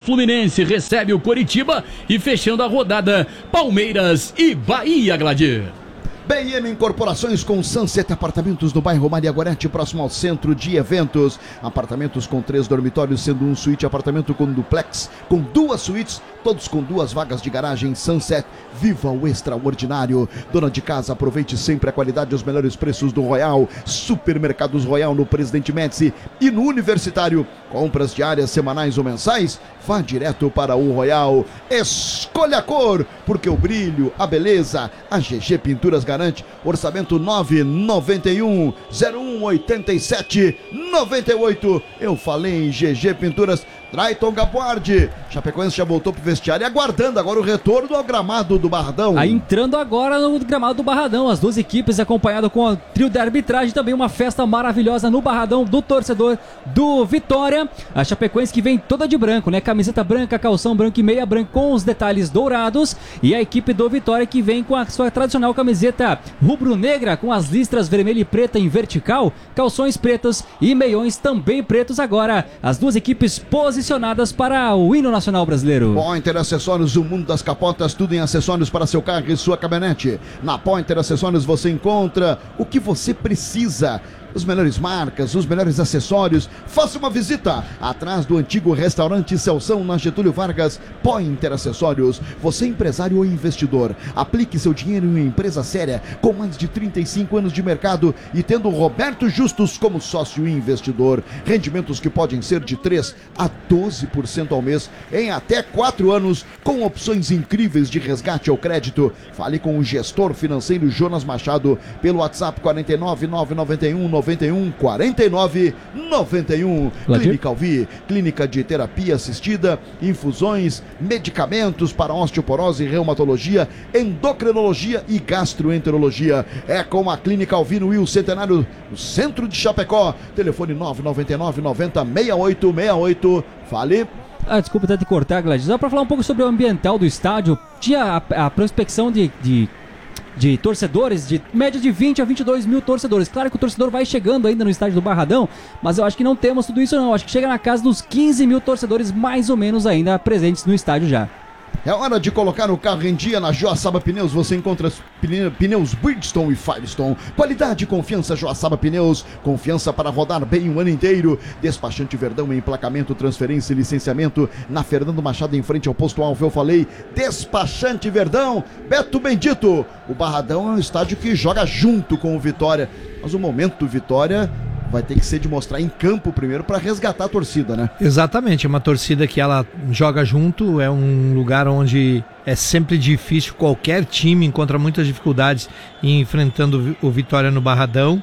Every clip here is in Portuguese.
Fluminense recebe o Coritiba e fechando a rodada, Palmeiras e Bahia, Gladir. BM Incorporações com Sunset Apartamentos no bairro Maria Gorete, próximo ao centro de eventos. Apartamentos com 3 dormitórios, sendo um suíte apartamento com duplex, com 2 suítes, todos com 2 vagas de garagem. Sunset, viva o extraordinário. Dona de casa, aproveite sempre a qualidade e os melhores preços do Royal. Supermercados Royal no Presidente Médici e no Universitário. Compras diárias, semanais ou mensais, vá direto para o Royal. Escolha a cor, porque o brilho, a beleza, a GG Pinturas garante. Orçamento 991 01 87 98. Eu falei em GG Pinturas. Drayton Gabuardi, Chapecoense já voltou pro vestiário e aguardando agora o retorno ao gramado do Barradão. Aí entrando agora no gramado do Barradão, as 2 equipes acompanhado com o trio de arbitragem, também uma festa maravilhosa no Barradão do torcedor do Vitória. A Chapecoense que vem toda de branco, né? Camiseta branca, calção branco e meia branca com os detalhes dourados. E a equipe do Vitória que vem com a sua tradicional camiseta rubro-negra com as listras vermelha e preta em vertical, calções pretos e meiões também pretos. Agora as 2 equipes posicionadas para o hino nacional brasileiro. Pointer Acessórios, o mundo das capotas, tudo em acessórios para seu carro e sua caminhonete. Na Pointer Acessórios você encontra o que você precisa. As melhores marcas, os melhores acessórios. Faça uma visita atrás do antigo restaurante Celção, na Getúlio Vargas. Pointer Acessórios. Você empresário ou investidor, aplique seu dinheiro em uma empresa séria com mais de 35 anos de mercado e tendo Roberto Justus como sócio e investidor. Rendimentos que podem ser de 3 a 12% ao mês em até 4 anos, com opções incríveis de resgate ao crédito. Fale com o gestor financeiro Jonas Machado pelo WhatsApp 49 991 91 49 91. Clínica Alvi, clínica de terapia assistida, infusões, medicamentos para osteoporose, reumatologia, endocrinologia e gastroenterologia. É com a Clínica Alvi no Will Centenário, no centro de Chapecó. Telefone 999 90 6868. Fale. Desculpa até te cortar, Gladys. Só para falar um pouco sobre o ambiental do estádio. Tinha a prospecção de torcedores, de média de 20 a 22 mil torcedores. Claro que o torcedor vai chegando ainda no estádio do Barradão, mas eu acho que não temos tudo isso não. Acho que chega na casa dos 15 mil torcedores mais ou menos ainda presentes no estádio já. É hora de colocar o carro em dia. Na Joaçaba Pneus você encontra pneus Bridgestone e Firestone. Qualidade e confiança. Joaçaba Pneus, confiança para rodar bem o ano inteiro. Despachante Verdão, emplacamento, transferência e licenciamento na Fernando Machado, em frente ao posto Alvo. Eu falei Despachante Verdão. Beto Bendito, o Barradão é um estádio que joga junto com o Vitória, mas o momento do Vitória vai ter que ser de mostrar em campo primeiro para resgatar a torcida, né? Exatamente, é uma torcida que ela joga junto, é um lugar onde é sempre difícil, qualquer time encontra muitas dificuldades enfrentando o Vitória no Barradão,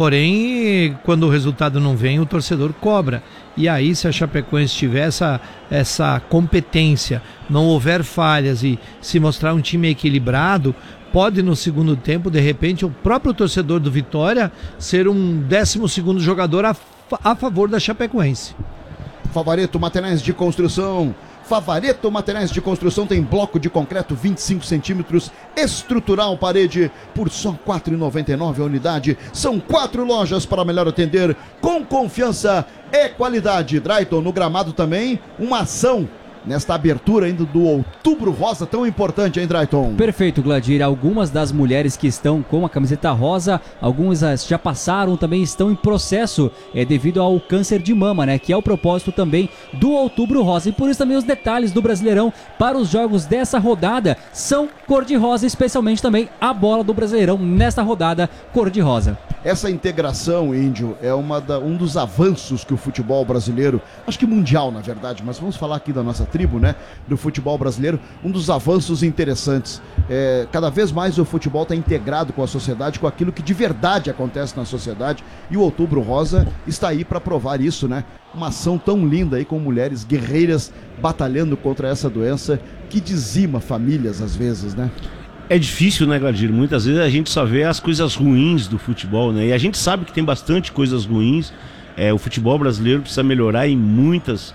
porém, quando o resultado não vem, o torcedor cobra. E aí, se a Chapecoense tiver essa competência, não houver falhas e se mostrar um time equilibrado, pode no segundo tempo, de repente, o próprio torcedor do Vitória ser um 12º jogador a favor da Chapecoense. Favareto Materiais de Construção. Favareto Materiais de Construção tem bloco de concreto 25 centímetros, estrutural parede por só R$ 4,99 a unidade. São 4 lojas para melhor atender, com confiança e qualidade. Drayton, no gramado também, uma ação nesta abertura ainda do Outubro Rosa, tão importante, hein, Drayton? Perfeito, Gladir. Algumas das mulheres que estão com a camiseta rosa, algumas já passaram, também estão em processo, devido ao câncer de mama, né? Que é o propósito também do Outubro Rosa. E por isso também os detalhes do Brasileirão para os jogos dessa rodada são cor-de-rosa, especialmente também a bola do Brasileirão nesta rodada cor-de-rosa. Essa integração, Índio, é um dos avanços que o futebol brasileiro, acho que mundial na verdade, mas vamos falar aqui da nossa tribo, né, do futebol brasileiro, um dos avanços interessantes. Cada vez mais o futebol está integrado com a sociedade, com aquilo que de verdade acontece na sociedade, e o Outubro Rosa está aí para provar isso, né? Uma ação tão linda aí com mulheres guerreiras batalhando contra essa doença que dizima famílias às vezes, né? É difícil, né, Gladir? Muitas vezes a gente só vê as coisas ruins do futebol, né? E a gente sabe que tem bastante coisas ruins. O futebol brasileiro precisa melhorar em muitos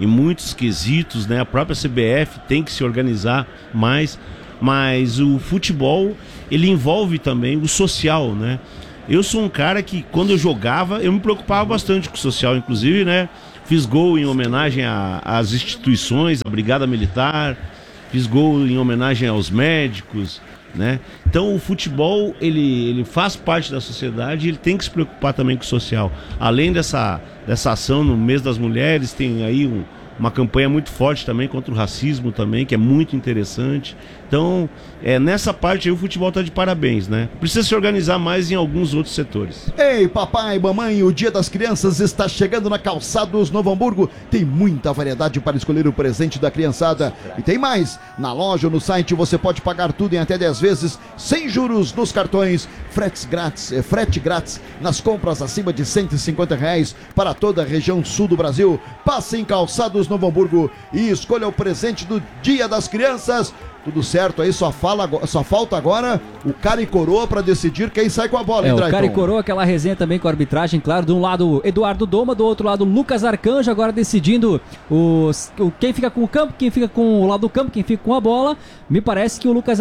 quesitos, né? A própria CBF tem que se organizar mais, mas o futebol, ele envolve também o social, né? Eu sou um cara que, quando eu jogava, eu me preocupava bastante com o social, inclusive, né? Fiz gol em homenagem às instituições, à Brigada Militar, fiz gol em homenagem aos médicos, né? Então o futebol, ele faz parte da sociedade e ele tem que se preocupar também com o social. Além dessa ação no mês das mulheres, tem aí uma campanha muito forte também contra o racismo também, que é muito interessante. Então, nessa parte aí o futebol está de parabéns, né? Precisa se organizar mais em alguns outros setores. Ei, papai, mamãe, o Dia das Crianças está chegando na Calçados Novo Hamburgo. Tem muita variedade para escolher o presente da criançada. E tem mais, na loja ou no site você pode pagar tudo em até 10 vezes, sem juros nos cartões, frete grátis nas compras acima de R$150 para toda a região sul do Brasil. Passe em Calçados Novo Hamburgo e escolha o presente do Dia das Crianças. Tudo certo aí, só falta agora o cara e coroa para decidir quem sai com a bola, hein, o Drayton? cara e coroa, aquela resenha também com a arbitragem, claro, de um lado Eduardo Doma, do outro lado Lucas Arcanjo, agora decidindo quem fica com o campo, quem fica com o lado do campo, quem fica com a bola. Me parece que o Lucas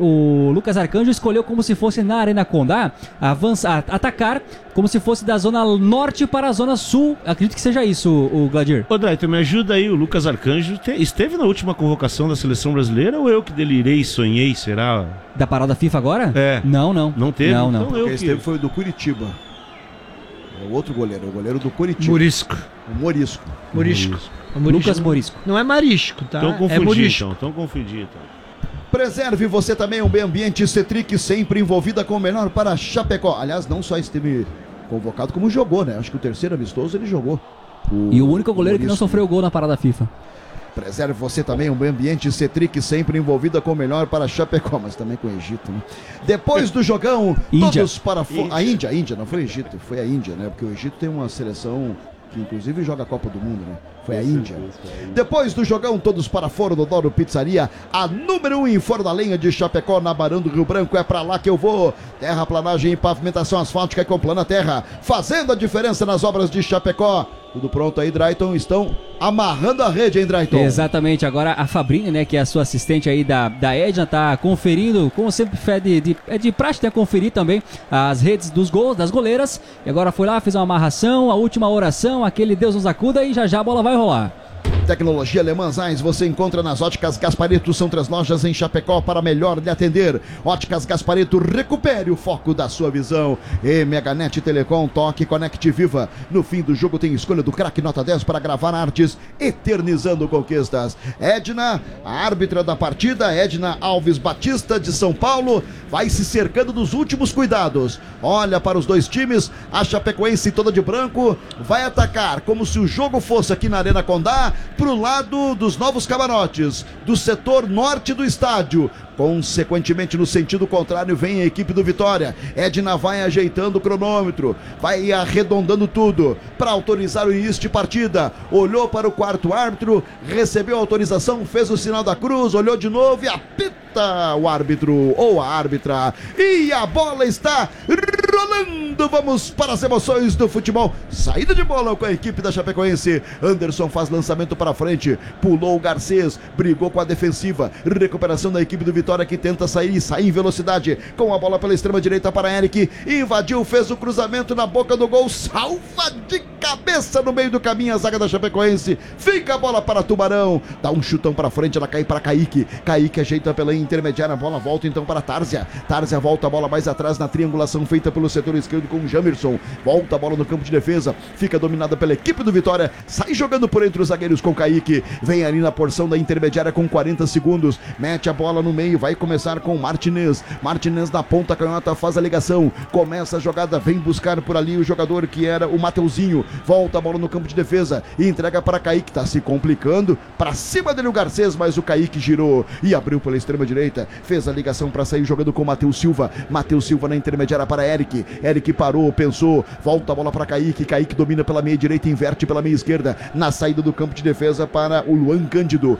Arcanjo escolheu como se fosse na Arena Condá, atacar como se fosse da zona norte para a zona sul. Acredito que seja isso, o Gladir. Ô Drayton, me ajuda aí, o Lucas Arcanjo esteve na última convocação da seleção brasileira ou eu que delirei e sonhei, será? Da parada FIFA agora? É. Não. Não teve? Não. Então Quem esteve foi o do Curitiba. É o outro goleiro, o goleiro do Curitiba. Morisco. O Morisco. Lucas Morisco. Não é Marisco, tá? Então É Morisco. confundi então. Preserve você também um bem ambiente Cetric, sempre envolvida com o melhor para Chapecó. Aliás, não só esteve convocado, como jogou, né? Acho que o terceiro amistoso ele jogou. E o único goleiro que não sofreu gol na parada FIFA. Preserve você também um bem ambiente Cetric, sempre envolvida com o melhor para Chapecó, mas também com o Egito, né? Depois do jogão, Índia. todos para a Índia, não foi Egito, foi a Índia, né? Porque o Egito tem uma seleção que inclusive joga a Copa do Mundo, né? Foi a Índia. Depois do jogão, todos para Forno Douro Pizzaria, a número 1 em Forno da Lenha de Chapecó, na Barão do Rio Branco, é pra lá que eu vou. Terraplanagem e pavimentação asfáltica com Plana Terra, fazendo a diferença nas obras de Chapecó. Tudo pronto aí, Drayton, estão amarrando a rede, hein, Drayton? Exatamente, agora a Fabrini, né, que é a sua assistente aí da Edna, tá conferindo, como sempre é de praxe, né, conferir também as redes dos gols, das goleiras, e agora foi lá, fez uma amarração, a última oração, aquele Deus nos acuda, e já a bola vai rolar. Tecnologia Le Mans Eyes você encontra nas Óticas Gasparetto. São 3 lojas em Chapecó para melhor lhe atender. Óticas Gasparetto, recupere o foco da sua visão. E Meganet Telecom, toque, conecte, viva. No fim do jogo tem escolha do craque nota 10 para gravar artes, eternizando conquistas. Edna, a árbitra da partida, Edna Alves Batista de São Paulo, vai se cercando dos últimos cuidados. Olha para os dois times, a Chapecoense toda de branco vai atacar como se o jogo fosse aqui na Arena Condá, pro lado dos novos camarotes, do setor norte do estádio. Consequentemente, no sentido contrário, vem a equipe do Vitória. Edna vai ajeitando o cronômetro, vai arredondando tudo para autorizar o início de partida. Olhou para o quarto árbitro, recebeu a autorização, fez o sinal da cruz, olhou de novo e apita o árbitro ou a árbitra. E a bola está rolando. Vamos para as emoções do futebol. Saída de bola com a equipe da Chapecoense. Anderson faz lançamento para frente, pulou o Garcês, brigou com a defensiva. Recuperação da equipe do Vitória, que tenta sair em velocidade com a bola pela extrema direita para Eric, invadiu, fez o cruzamento na boca do gol, salva de cabeça no meio do caminho a zaga da Chapecoense, fica a bola para Tubarão, dá um chutão para frente, ela cai para Kaique ajeita pela intermediária, a bola volta então para Tárzia volta a bola mais atrás na triangulação feita pelo setor esquerdo com o Jamerson, volta a bola no campo de defesa, fica dominada pela equipe do Vitória, sai jogando por entre os zagueiros com Kaique, vem ali na porção da intermediária com 40 segundos, mete a bola no meio, vai começar com Martinez na ponta canhota, faz a ligação, começa a jogada, vem buscar por ali o jogador que era o Mateuzinho, volta a bola no campo de defesa e entrega para Kaique, tá se complicando, para cima dele o Garcês, mas o Kaique girou e abriu pela extrema direita, fez a ligação para sair jogando com Matheus Silva na intermediária para Eric parou, pensou, volta a bola para Kaique domina pela meia direita, inverte pela meia esquerda, na saída do campo de defesa para o Luan Cândido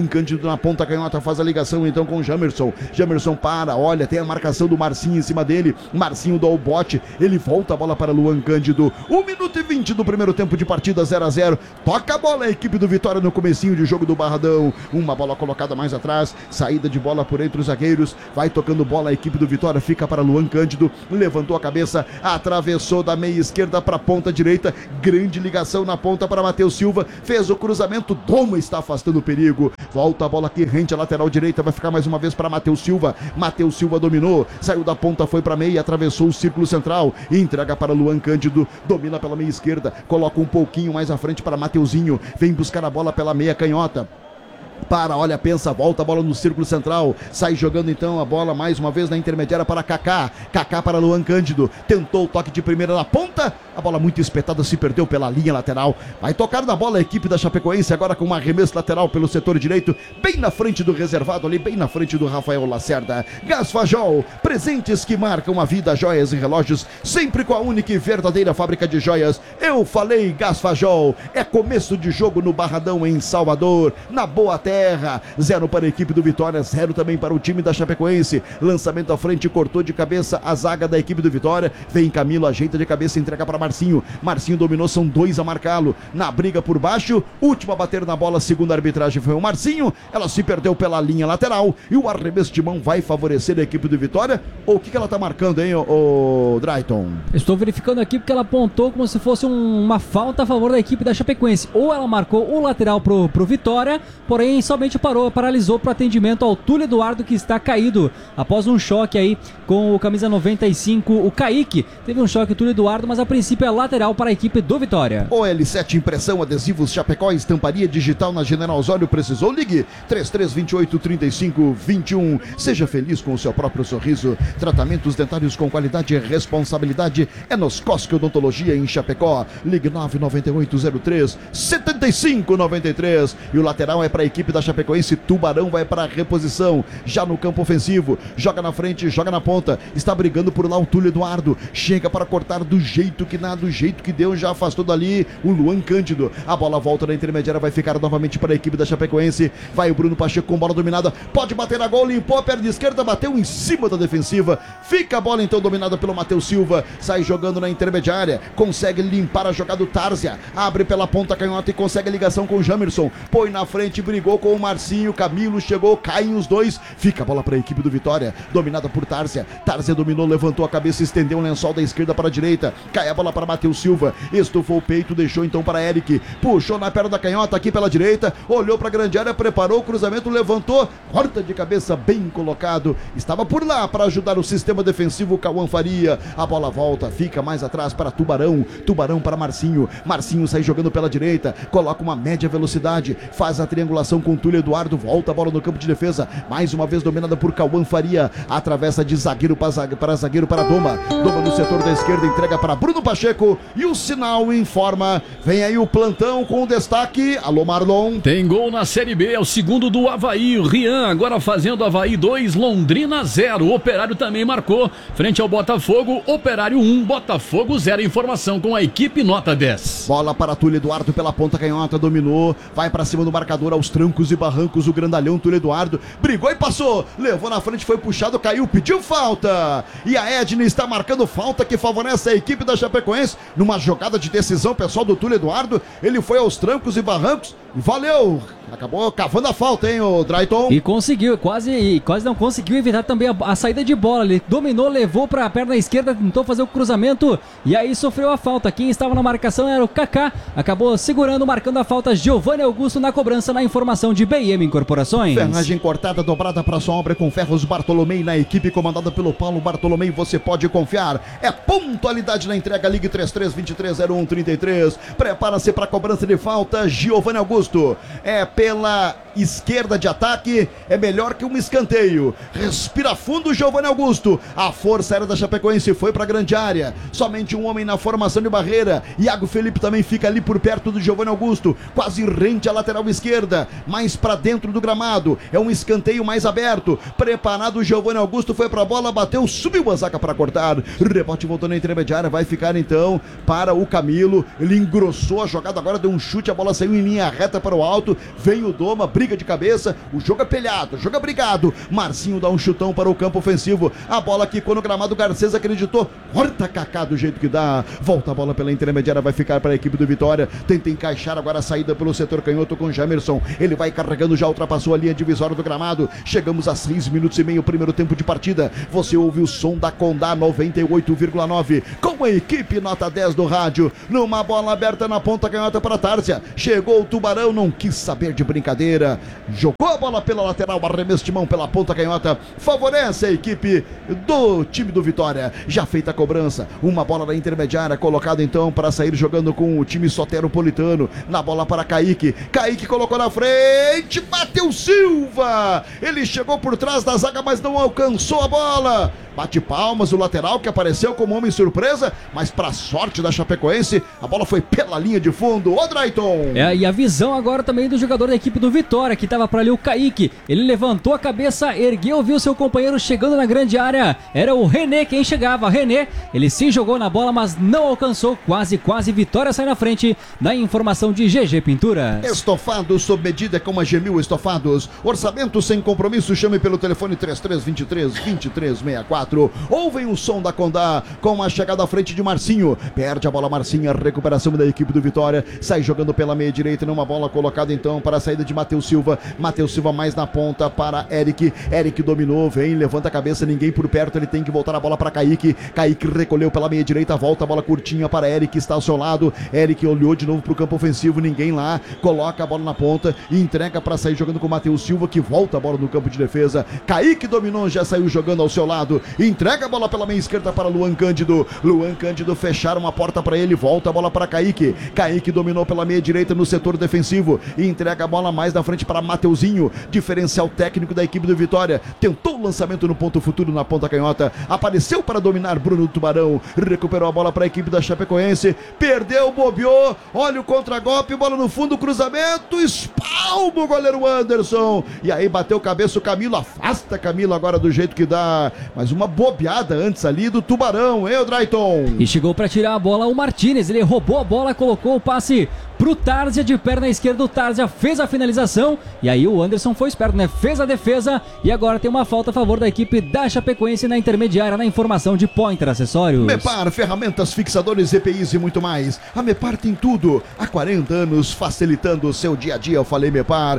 na ponta canhota, faz a ligação então com o Jamerson para, olha, tem a marcação do Marcinho em cima dele, Marcinho dá o bote, ele volta a bola para Luan Cândido, 1 minuto e 22 do primeiro tempo de partida, 0-0. Toca a bola a equipe do Vitória no comecinho de jogo do Barradão. Uma bola colocada mais atrás, saída de bola por entre os zagueiros, vai tocando bola a equipe do Vitória, fica para Luan Cândido, levantou a cabeça, atravessou da meia esquerda para a ponta direita, grande ligação na ponta para Matheus Silva, fez o cruzamento, Doma está afastando o perigo, volta a bola aqui, rente a lateral direita, vai ficar mais uma vez para Matheus Silva dominou, saiu da ponta, foi para a meia, atravessou o círculo central, entrega para Luan Cândido, domina pela meia esquerda, coloca um pouquinho mais à frente para Mateuzinho, vem buscar a bola pela meia canhota. Olha, pensa, volta a bola no círculo central, sai jogando então a bola mais uma vez na intermediária para Kaká para Luan Cândido, tentou o toque de primeira na ponta, a bola muito espetada, se perdeu pela linha lateral, vai tocar na bola a equipe da Chapecoense agora com um arremesso lateral pelo setor direito, bem na frente do reservado ali, bem na frente do Rafael Lacerda. Gasfajol, presentes que marcam a vida, joias e relógios, sempre com a única e verdadeira fábrica de joias. Eu falei Gasfajol, é começo de jogo no Barradão em Salvador, na Boa Terra, 0 para a equipe do Vitória, 0 também para o time da Chapecoense, lançamento à frente, cortou de cabeça a zaga da equipe do Vitória, vem Camilo, ajeita de cabeça, entrega para Marcinho dominou, são 2 a marcá-lo, na briga por baixo, último a bater na bola, segundo a arbitragem foi o Marcinho, ela se perdeu pela linha lateral, e o arremesso de mão vai favorecer a equipe do Vitória, ou o que ela tá marcando, hein, o Drayton? Estou verificando aqui porque ela apontou como se fosse uma falta a favor da equipe da Chapecoense, ou ela marcou o lateral pro Vitória, porém somente paralisou para atendimento ao Túlio Eduardo, que está caído após um choque aí com o camisa 95, o Kaique. Teve um choque o Túlio Eduardo, mas a princípio é lateral para a equipe do Vitória. OL7 Impressão, adesivos Chapecó, estamparia digital na General Osório, precisou? Ligue 3328-3521. Seja feliz com o seu próprio sorriso. Tratamentos dentários com qualidade e responsabilidade é nos Cosque Odontologia em Chapecó. Ligue 99803-7593. E o lateral é para a equipe da Chapecoense. Tubarão vai para a reposição, já no campo ofensivo, joga na frente, joga na ponta, está brigando por lá o Túlio Eduardo, chega para cortar do jeito que nada, do jeito que deu, já afastou dali o Luan Cândido, a bola volta na intermediária, vai ficar novamente para a equipe da Chapecoense, vai o Bruno Pacheco com bola dominada, pode bater a gol, limpou a perna esquerda, bateu em cima da defensiva, fica a bola então dominada pelo Matheus Silva, sai jogando na intermediária, consegue limpar a jogada do Tárzia, abre pela ponta canhota e consegue a ligação com o Jamerson, põe na frente, brigou com o Marcinho, Camilo chegou, caem os dois, fica a bola para a equipe do Vitória, dominada por Tárzia, Tárzia dominou, levantou a cabeça, estendeu um lençol da esquerda para a direita, cai a bola para Matheus Silva, estufou o peito, deixou então para Eric, puxou na perna da canhota aqui pela direita, olhou para a grande área, preparou o cruzamento, levantou, corta de cabeça bem colocado, estava por lá para ajudar o sistema defensivo, Cauã Faria, a bola volta, fica mais atrás para Tubarão para Marcinho, Marcinho sai jogando pela direita, coloca uma média velocidade, faz a triangulação com Túlio Eduardo, volta a bola no campo de defesa, mais uma vez dominada por Cauã Faria, atravessa de zagueiro para zagueiro para Doma no setor da esquerda, entrega para Bruno Pacheco e o sinal informa, vem aí o plantão com o destaque, alô Marlon. Tem gol na Série B, é o segundo do Avaí, o Rian agora fazendo Avaí 2, Londrina 0, o Operário também marcou, frente ao Botafogo, Operário 1, Botafogo 0, informação com a equipe nota 10. Bola para Túlio Eduardo pela ponta canhota, dominou, vai para cima do marcador aos trancos e barrancos, o grandalhão Túlio Eduardo, brigou e passou, levou na frente, foi puxado, caiu, pediu falta, e a Edna está marcando falta que favorece a equipe da Chapecoense, numa jogada de decisão pessoal do Túlio Eduardo, ele foi aos trancos e barrancos, e valeu, acabou cavando a falta, hein, o Drayton? E conseguiu, quase não conseguiu evitar também a saída de bola, ele dominou, levou para a perna esquerda, tentou fazer o cruzamento, e aí sofreu a falta, quem estava na marcação era o Kaká, acabou segurando, marcando a falta, Giovanni Augusto na cobrança, na informação de BM Incorporações. Ferragem cortada, dobrada para sua obra com ferros Bartolomei, na equipe comandada pelo Paulo Bartolomei, você pode confiar, é pontualidade na entrega, ligue 33230133, prepara-se para a cobrança de falta, Giovanni Augusto, é pela esquerda de ataque, é melhor que um escanteio, respira fundo Giovanni Augusto, a força era da Chapecoense, foi para a grande área, somente um homem na formação de barreira, Iago Felipe também fica ali por perto do Giovanni Augusto, quase rente à lateral esquerda, mais para dentro do gramado, é um escanteio mais aberto, preparado o Giovanni Augusto, foi para a bola, bateu, subiu a zaga para cortar, rebote voltou na intermediária, vai ficar então para o Camilo, ele engrossou a jogada, agora deu um chute, a bola saiu em linha reta para o alto, vem o Doma, briga briga de cabeça, o jogo é pelhado, o jogo é brigado. Marcinho dá um chutão para o campo ofensivo, a bola quicou no gramado, Garcês acreditou, corta Kaká do jeito que dá, volta a bola pela intermediária, vai ficar para a equipe do Vitória, tenta encaixar agora a saída pelo setor canhoto com Jamerson, ele vai carregando, já ultrapassou a linha divisória do gramado, chegamos a 6 minutos e meio, primeiro tempo de partida, você ouve o som da Condá 98,9, com a equipe nota 10 do rádio, numa bola aberta na ponta canhota para Tárzia, chegou o Tubarão, não quis saber de brincadeira, jogou a bola pela lateral, arremesso de mão pela ponta canhota, favorece a equipe do time do Vitória, já feita a cobrança, uma bola da intermediária, colocada então para sair jogando com o time soteropolitano, na bola para Kaique, Kaique colocou na frente, bateu Silva, ele chegou por trás da zaga, mas não alcançou a bola, bate palmas o lateral que apareceu como homem surpresa, mas para sorte da Chapecoense, a bola foi pela linha de fundo, o Drayton. E a visão agora também do jogador da equipe do Vitória, que estava para ali o Kaique, ele levantou a cabeça, ergueu, viu seu companheiro chegando na grande área, era o René quem chegava, René, ele se jogou na bola, mas não alcançou, quase, Vitória sai na frente, na informação de GG Pinturas. Estofados sob medida com a Gemil Estofados, orçamento sem compromisso, chame pelo telefone 3323-2364, ouvem o som da Condá, com a chegada à frente de Marcinho, perde a bola Marcinho, a recuperação da equipe do Vitória, sai jogando pela meia direita, numa bola colocada então para a saída de Matheus Silva mais na ponta para Eric dominou, vem, levanta a cabeça, ninguém por perto, ele tem que voltar a bola para Kaique recolheu pela meia direita, volta a bola curtinha para Eric, está ao seu lado, Eric olhou de novo para o campo ofensivo, ninguém lá, coloca a bola na ponta e entrega para sair jogando com o Matheus Silva, que volta a bola no campo de defesa, Kaique dominou, já saiu jogando ao seu lado, entrega a bola pela meia esquerda para Luan Cândido fecharam a porta para ele, volta a bola para Kaique dominou pela meia direita no setor defensivo e entrega a bola mais na frente para Mateuzinho, diferencial técnico da equipe do Vitória, tentou o lançamento no ponto futuro na ponta canhota, apareceu para dominar Bruno Tubarão, recuperou a bola para a equipe da Chapecoense, perdeu, bobeou, olha o contragolpe, bola no fundo, cruzamento, espalma o goleiro Anderson, e aí bateu cabeça o Camilo, afasta Camilo agora do jeito que dá, mas uma bobeada antes ali do Tubarão, hein, Drayton? E chegou para tirar a bola o Martínez, ele roubou a bola, colocou o passe pro Tárzia de perna esquerda, o Tárzia fez a finalização e aí o Anderson foi esperto, né? Fez a defesa e agora tem uma falta a favor da equipe da Chapecoense na intermediária, na informação de Pointer Acessórios. Mepar, ferramentas, fixadores, EPIs e muito mais. A Mepar tem tudo. Há 40 anos facilitando o seu dia a dia. Eu falei Mepar,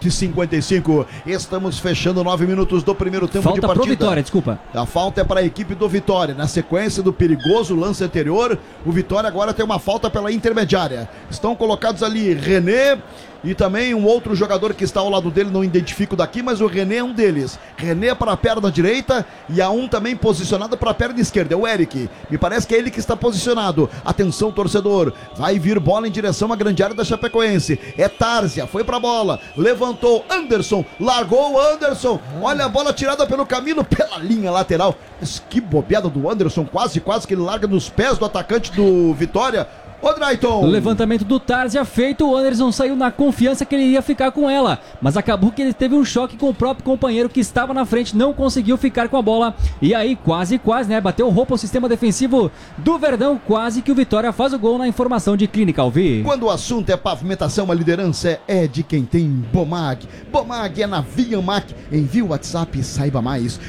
8h55. Estamos fechando 9 minutos do primeiro tempo falta de partida. Pro Vitória, desculpa. A falta é para a equipe do Vitória. Na sequência do perigoso lance anterior, o Vitória agora tem uma falta pela intermediária. Estão colocados ali René e também um outro jogador que está ao lado dele, não identifico daqui, mas o René é um deles. René para a perna direita e há um também posicionado para a perna esquerda, é o Eric. Me parece que é ele que está posicionado. Atenção, torcedor, vai vir bola em direção à grande área da Chapecoense. É Tárzia, foi para a bola, levantou, Anderson, largou o Anderson. Olha a bola tirada pelo Camilo, pela linha lateral. Mas que bobeada do Anderson, quase que ele larga nos pés do atacante do Vitória. Ô Drayton! O levantamento do Tárzia feito, o Anderson saiu na confiança que ele ia ficar com ela, mas acabou que ele teve um choque com o próprio companheiro que estava na frente, não conseguiu ficar com a bola, e aí quase, né, bateu roupa o sistema defensivo do Verdão, quase que o Vitória faz o gol na informação de Clínica Alvi. Quando o assunto é pavimentação, a liderança é de quem tem Bomag. Bomag é na Viamac. Envie o WhatsApp e saiba mais.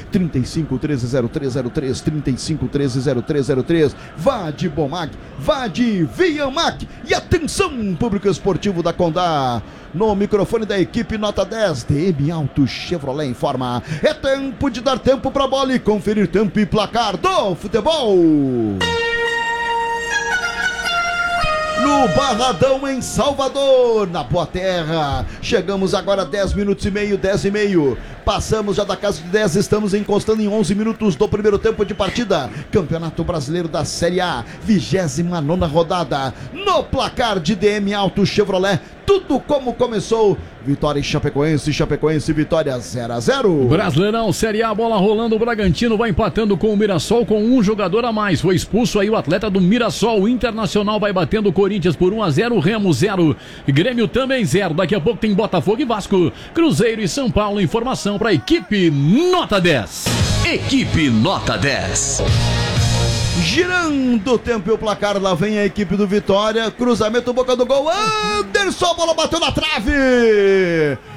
35130303, 35130303. Vá de Bomag, vá de Viamac. E atenção, público esportivo da Condá. No microfone da equipe nota 10, DM Auto Chevrolet informa. É tempo de dar tempo pra bola e conferir tempo e placar do futebol. No Barradão, em Salvador, na Boa Terra. Chegamos agora a 10 minutos e meio, 10 e meio. Passamos já da casa de 10, estamos encostando em 11 minutos do primeiro tempo de partida. Campeonato Brasileiro da Série A, 29ª rodada. No placar de DM Auto Chevrolet, tudo como começou. Vitória e Chapecoense, Vitória 0-0. Brasileirão, Série A, bola rolando, o Bragantino vai empatando com o Mirassol com um jogador a mais. Foi expulso aí o atleta do Mirassol. O Internacional vai batendo o Corinthians por 1-0, Remo 0, Grêmio também 0. Daqui a pouco tem Botafogo e Vasco, Cruzeiro e São Paulo. Informação para a equipe nota 10. Equipe nota 10. Girando o tempo e o placar, lá vem a equipe do Vitória, cruzamento, boca do gol, Anderson, a bola bateu na trave,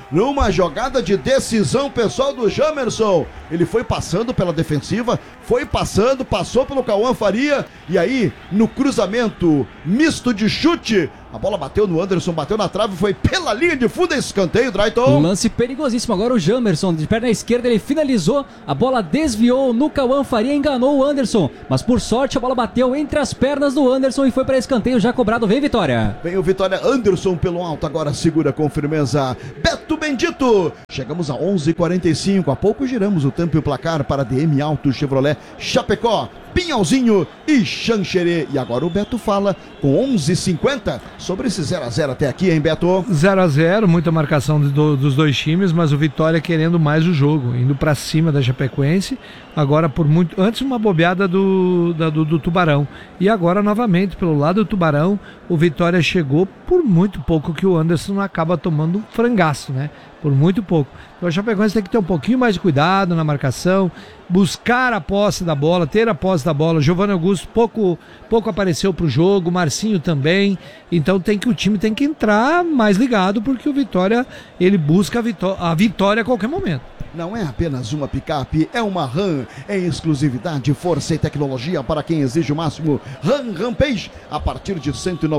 numa jogada de decisão pessoal do Jamerson. Ele foi passando pela defensiva, foi passando, passou pelo Cauã Faria, e aí no cruzamento misto de chute, a bola bateu no Anderson, bateu na trave, foi pela linha de fundo, escanteio, Drayton. Lance perigosíssimo, agora o Jamerson, de perna esquerda, ele finalizou, a bola desviou no Cauã Faria, enganou o Anderson, mas por sorte a bola bateu entre as pernas do Anderson e foi para escanteio já cobrado, vem Vitória. Vem o Vitória, Anderson pelo alto, agora segura com firmeza, Beto Bendito. Chegamos a 11h45, há pouco giramos o tempo e o placar para DM Auto Chevrolet Chapecó, Pinhalzinho e Xanxerê. E agora o Beto fala com 11h50 sobre esse 0x0 até aqui, hein, Beto? 0x0, muita marcação dos dois times, mas o Vitória querendo mais o jogo, indo pra cima da Chapecoense. Agora por muito, antes uma bobeada do Tubarão, e agora novamente pelo lado do Tubarão, o Vitória chegou por muito pouco, que o Anderson acaba tomando um frangaço, né? Por muito pouco. Então a Chapecoense tem que ter um pouquinho mais de cuidado na marcação, buscar a posse da bola, ter a posse da bola. Giovanni Augusto pouco apareceu pro jogo, Marcinho também. Então o time tem que entrar mais ligado, porque o Vitória, ele busca a vitória a qualquer momento. Não é apenas uma picape, é uma RAM, é exclusividade, força e tecnologia para quem exige o máximo. RAM Rampage, a partir de R$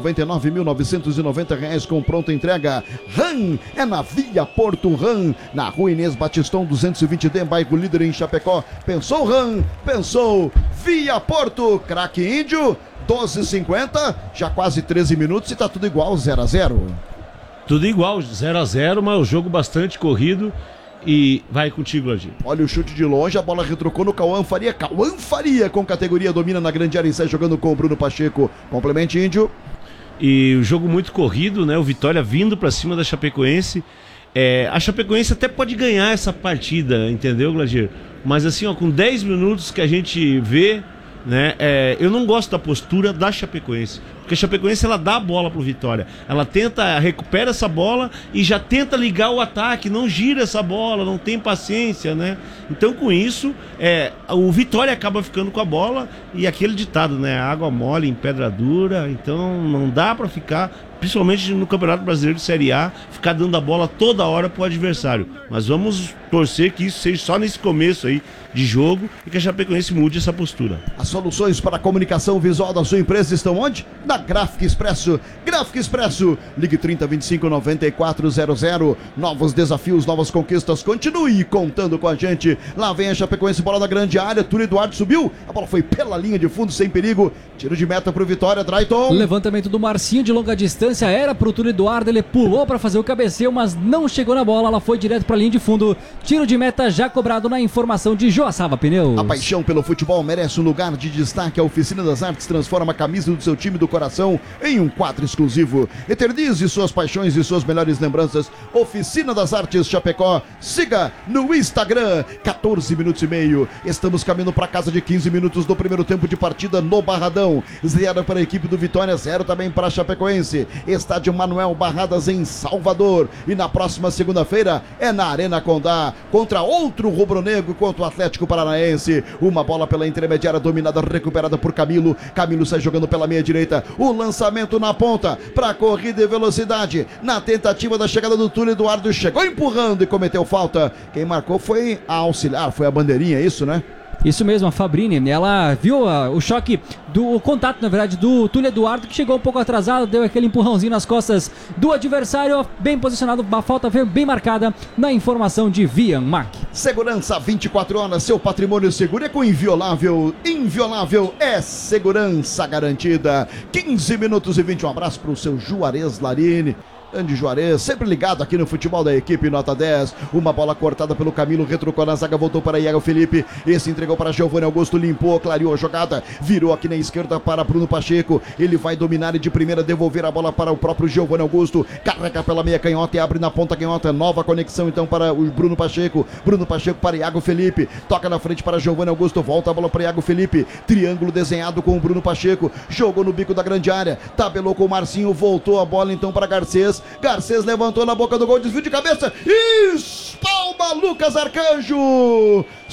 199.990 com pronta entrega. RAM é na Via Porto RAM, na Rua Inês Batistão 220D, bairro Líder em Chapecó. Pensou RAM? Pensou Via Porto. Craque Índio, 12h50, já quase 13 minutos e tá tudo igual, 0x0. Tudo igual, 0x0, mas o jogo bastante corrido. E vai contigo, Ladir. Olha o chute de longe, a bola retrocou no Cauã Faria. Cauã Faria com categoria, domina na grande área e sai jogando com o Bruno Pacheco. Complemente, Índio. E o jogo muito corrido, né? O Vitória vindo pra cima da Chapecoense. A Chapecoense até pode ganhar essa partida, entendeu, Ladir? Mas assim, ó, com 10 minutos que a gente vê, né? Eu não gosto da postura da Chapecoense, porque a Chapecoense, ela dá a bola pro Vitória, ela recupera essa bola e já tenta ligar o ataque, não gira essa bola, não tem paciência, né? Então com isso, o Vitória acaba ficando com a bola, e aquele ditado, né? Água mole em pedra dura. Então não dá pra ficar, principalmente no Campeonato Brasileiro de Série A, ficar dando a bola toda hora pro adversário. Mas vamos torcer que isso seja só nesse começo aí de jogo e que a Chapecoense mude essa postura. As soluções para a comunicação visual da sua empresa estão onde? Na Gráfica Expresso. Gráfica Expresso, ligue 3025-9400. Novos desafios, novas conquistas, continue contando com a gente. Lá vem a Chapecoense, bola na grande área, Túlio Eduardo subiu, a bola foi pela linha de fundo, sem perigo, tiro de meta pro Vitória, Drayton. Levantamento do Marcinho de longa distância, era pro Túlio Eduardo, ele pulou para fazer o cabeceio, mas não chegou na bola, ela foi direto pra linha de fundo, tiro de meta já cobrado na informação de Joaçaba Pneus. A paixão pelo futebol merece um lugar de destaque. A Oficina das Artes transforma a camisa do seu time do coração em um quadro exclusivo. Eternize suas paixões e suas melhores lembranças. Oficina das Artes Chapecó. Siga no Instagram. 14 minutos e meio. Estamos caminhando para casa de 15 minutos do primeiro tempo de partida no Barradão. 0 para a equipe do Vitória, 0 também para a Chapecoense. Estádio Manuel Barradas em Salvador. E na próxima segunda-feira é na Arena Condá, contra outro rubro-negro, contra o Atlético Paranaense. Uma bola pela intermediária dominada, recuperada por Camilo. Camilo sai jogando pela meia direita. O lançamento na ponta para corrida e velocidade. Na tentativa da chegada do Túlio Eduardo, chegou empurrando e cometeu falta. Quem marcou foi a auxiliar, foi a bandeirinha, isso, né? Isso mesmo, a Fabrini, ela viu o choque, o contato, na verdade, do Túlio Eduardo, que chegou um pouco atrasado, deu aquele empurrãozinho nas costas do adversário, bem posicionado, a falta veio bem marcada na informação de Vian Mac. Segurança 24 horas, seu patrimônio seguro é com Inviolável. Inviolável é segurança garantida. 15 minutos e 20, um abraço para o seu Juarez Larini. Grande Juarez, sempre ligado aqui no futebol da equipe Nota 10. Uma bola cortada pelo Camilo, retrocou na zaga, voltou para Iago Felipe. Esse entregou para Giovanni Augusto, limpou, clareou a jogada, virou aqui na esquerda para Bruno Pacheco. Ele vai dominar e de primeira devolver a bola para o próprio Giovanni Augusto. Carrega pela meia canhota e abre na ponta canhota. Nova conexão então para o Bruno Pacheco. Bruno Pacheco para Iago Felipe. Toca na frente para Giovanni Augusto, volta a bola para Iago Felipe. Triângulo desenhado com o Bruno Pacheco. Jogou no bico da grande área, tabelou com o Marcinho, voltou a bola então para Garcês. Garcês levantou na boca do gol, desvio de cabeça, espalma Lucas Arcanjo,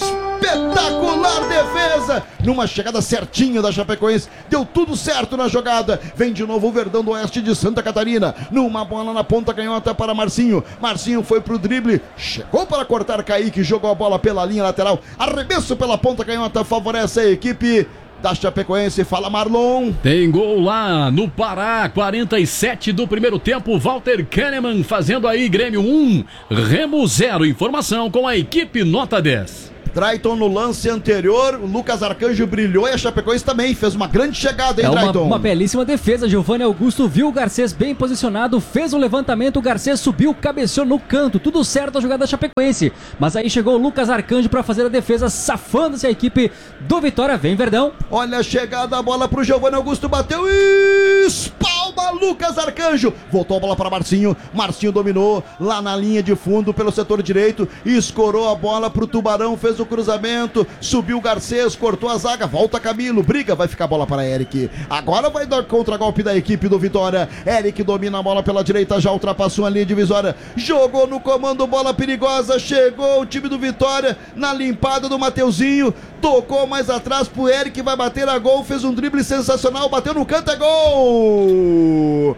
Espetacular defesa, numa chegada certinha da Chapecoense, deu tudo certo na jogada. Vem de novo o Verdão do Oeste de Santa Catarina, numa bola na ponta canhota para Marcinho. Marcinho foi pro drible, chegou para cortar Kaique, jogou a bola pela linha lateral, arremesso pela ponta canhota, favorece a equipe da Chapecoense. Fala, Marlon. Tem gol lá no Pará, 47 do primeiro tempo, Walter Kahneman fazendo aí Grêmio 1, Remo 0. Informação com a equipe Nota 10. Drayton no lance anterior, o Lucas Arcanjo brilhou e a Chapecoense também fez uma grande chegada, hein, Drayton? Uma belíssima defesa. Giovanni Augusto viu o Garcês bem posicionado, fez o levantamento, o Garcês subiu, cabeceou no canto, tudo certo a jogada da Chapecoense. Mas aí chegou o Lucas Arcanjo para fazer a defesa, safando-se a equipe do Vitória. Vem, Verdão. Olha a chegada, a bola pro Giovanni Augusto, bateu e espalma Lucas Arcanjo. Voltou a bola para Marcinho, Marcinho dominou lá na linha de fundo pelo setor direito, escorou a bola pro Tubarão, fez o cruzamento, subiu o Garcês, cortou a zaga, volta Camilo, briga, vai ficar a bola para Eric. Agora vai dar contra-golpe da equipe do Vitória. Eric domina a bola pela direita, já ultrapassou a linha divisória, jogou no comando, bola perigosa, chegou o time do Vitória na limpada do Mateuzinho, tocou mais atrás pro Eric, vai bater a gol, fez um drible sensacional, bateu no canto, é gol!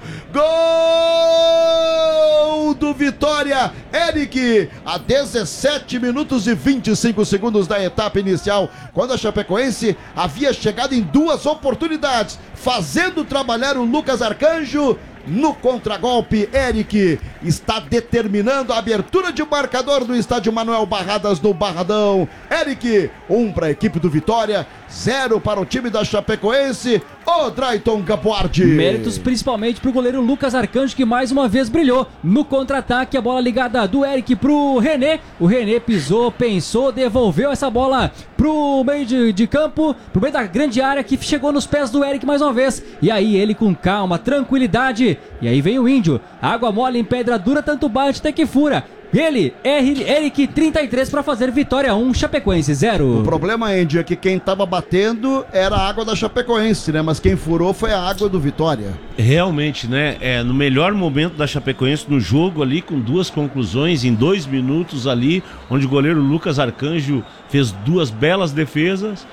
Gol do Vitória, Eric, a 17 minutos e 25 segundos da etapa inicial, quando a Chapecoense havia chegado em 2 oportunidades, fazendo trabalhar o Lucas Arcanjo. No contragolpe, Eric está determinando a abertura de marcador do estádio Manuel Barradas no Barradão. Eric, 1 para a equipe do Vitória, 0 para o time da Chapecoense. O Drayton Capuardi. Méritos principalmente pro goleiro Lucas Arcanjo, que mais uma vez brilhou no contra-ataque. A bola ligada do Eric pro René. O René pisou, pensou, devolveu essa bola pro meio de campo, pro meio da grande área, que chegou nos pés do Eric mais uma vez. E aí ele com calma, tranquilidade. E aí vem o Índio. Água mole em pedra dura, tanto bate até que fura. Ele, Eric, 33 para fazer Vitória 1, Chapecoense 0. O problema, Andy, é que quem tava batendo era a água da Chapecoense, né? Mas quem furou foi a água do Vitória. Realmente, né? No melhor momento da Chapecoense no jogo ali, com 2 conclusões em 2 minutos ali, onde o goleiro Lucas Arcanjo fez 2 belas defesas.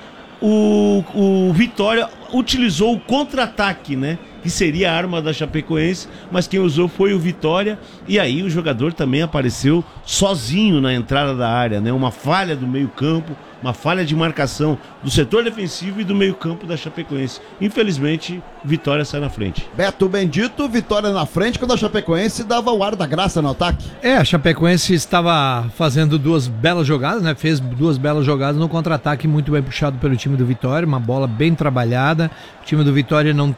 O Vitória utilizou o contra-ataque, né? Que seria a arma da Chapecoense, mas quem usou foi o Vitória, e aí o jogador também apareceu sozinho na entrada da área, né? Uma falha do meio-campo, uma falha de marcação do setor defensivo e do meio-campo da Chapecoense. Infelizmente, Vitória sai na frente. Beto Bendito, Vitória na frente, quando a Chapecoense dava o ar da graça no ataque. A Chapecoense estava fazendo 2 belas jogadas, né? Fez 2 belas jogadas no contra-ataque, muito bem puxado pelo time do Vitória, uma bola bem trabalhada. O time do Vitória não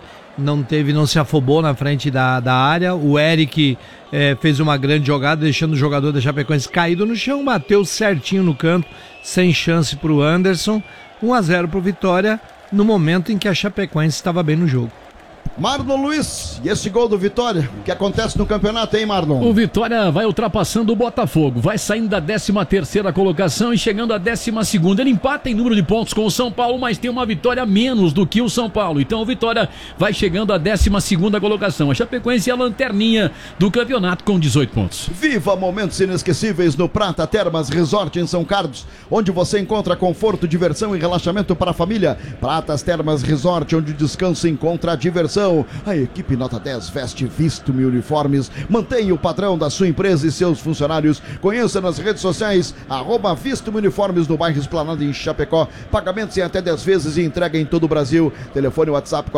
se afobou na frente da área. O Eric fez uma grande jogada, deixando o jogador da Chapecoense caído no chão, bateu certinho no canto, sem chance para o Anderson. 1-0 para o Vitória, no momento em que a Chapecoense estava bem no jogo. Marlon Luiz, e esse gol do Vitória, o que acontece no campeonato, hein, Marlon? O Vitória vai ultrapassando o Botafogo, vai saindo da 13ª colocação e chegando à 12ª. Ele empata em número de pontos com o São Paulo, mas tem uma vitória menos do que o São Paulo. Então o Vitória vai chegando à 12ª colocação. A Chapecoense é a lanterninha do campeonato com 18 pontos. Viva momentos inesquecíveis no Prata Termas Resort em São Carlos, onde você encontra conforto, diversão e relaxamento para a família. Pratas Termas Resort, onde o descanso encontra a diversão. A equipe Nota 10 veste Visto-me Uniformes. Mantenha o padrão da sua empresa e seus funcionários. Conheça nas redes sociais @Visto-me Uniformes no bairro Esplanada em Chapecó. Pagamentos em até 10 vezes e entrega em todo o Brasil. Telefone WhatsApp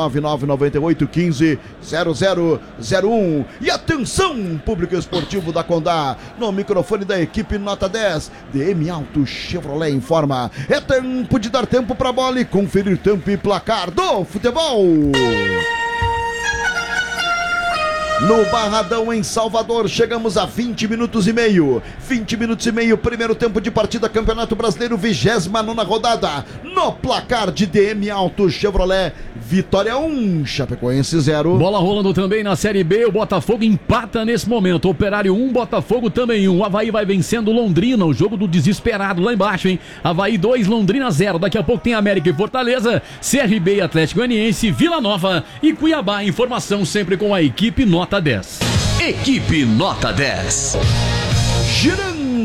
49998150001. E atenção, público esportivo da Condá, no microfone da equipe Nota 10, DM Auto Chevrolet informa: é tempo de dar tempo para a bola e conferir tempo e placar do futebol. No Barradão, em Salvador, chegamos a 20 minutos e meio. 20 minutos e meio, primeiro tempo de partida, Campeonato Brasileiro, 29ª rodada. No placar de DM Auto Chevrolet, Vitória 1, Chapecoense 0. Bola rolando também na Série B, o Botafogo empata nesse momento. Operário 1, Botafogo também 1. O Avaí vai vencendo Londrina, o jogo do desesperado lá embaixo, hein? Avaí 2, Londrina 0. Daqui a pouco tem América e Fortaleza, CRB e Atlético Goianiense, Vila Nova e Cuiabá. Informação sempre com a equipe Nota 10. Equipe Nota 10. Girando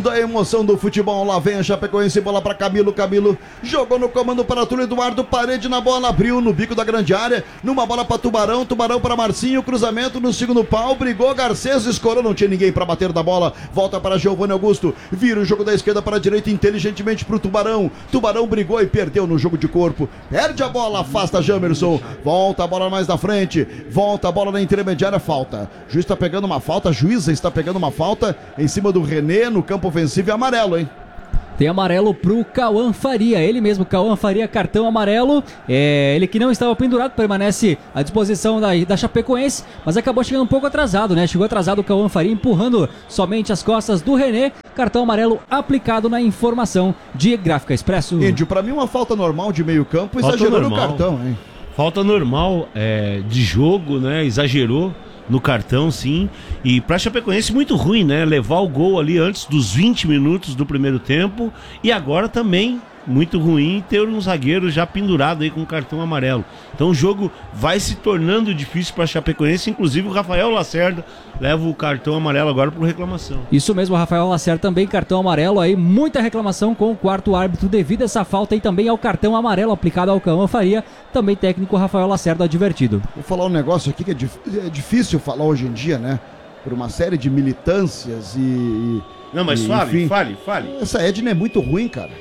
mundo, a emoção do futebol. Lá vem a Chapecoense, bola para Camilo. Camilo jogou no comando para Túlio Eduardo. Parede na bola, abriu no bico da grande área. Numa bola para Tubarão. Tubarão para Marcinho. Cruzamento no segundo pau. Brigou Garcês, escorou. Não tinha ninguém para bater da bola. Volta para Giovanni Augusto. Vira o jogo da esquerda para a direita inteligentemente para o Tubarão. Tubarão brigou e perdeu no jogo de corpo. Perde a bola, afasta Jamerson. Volta a bola mais na frente. Volta a bola na intermediária. Falta. O juiz está pegando uma falta. A juíza está pegando uma falta em cima do René no campo ofensivo e amarelo, hein? Tem amarelo pro Cauã Faria, ele mesmo, Cauã Faria, cartão amarelo. Ele que não estava pendurado, permanece à disposição da Chapecoense, mas acabou chegando um pouco atrasado, né? Chegou atrasado o Cauã Faria, empurrando somente as costas do René. Cartão amarelo aplicado na informação de Gráfica Expresso. Índio, pra mim uma falta normal de meio campo, exagerou no cartão, hein? Falta normal de jogo, né? Exagerou no cartão, sim. E pra Chapecoense muito ruim, né? Levar o gol ali antes dos 20 minutos do primeiro tempo. E agora também muito ruim ter um zagueiro já pendurado aí com cartão amarelo. Então o jogo vai se tornando difícil pra Chapecoense. Inclusive o Rafael Lacerda leva o cartão amarelo agora por reclamação. Isso mesmo, o Rafael Lacerda também cartão amarelo aí. Muita reclamação com o quarto árbitro devido a essa falta e também ao cartão amarelo aplicado ao Cauã Faria. Também técnico Rafael Lacerda advertido. Vou falar um negócio aqui que é difícil falar hoje em dia, né? Por uma série de militâncias e Não, mas fale. Essa Edna é muito ruim, cara.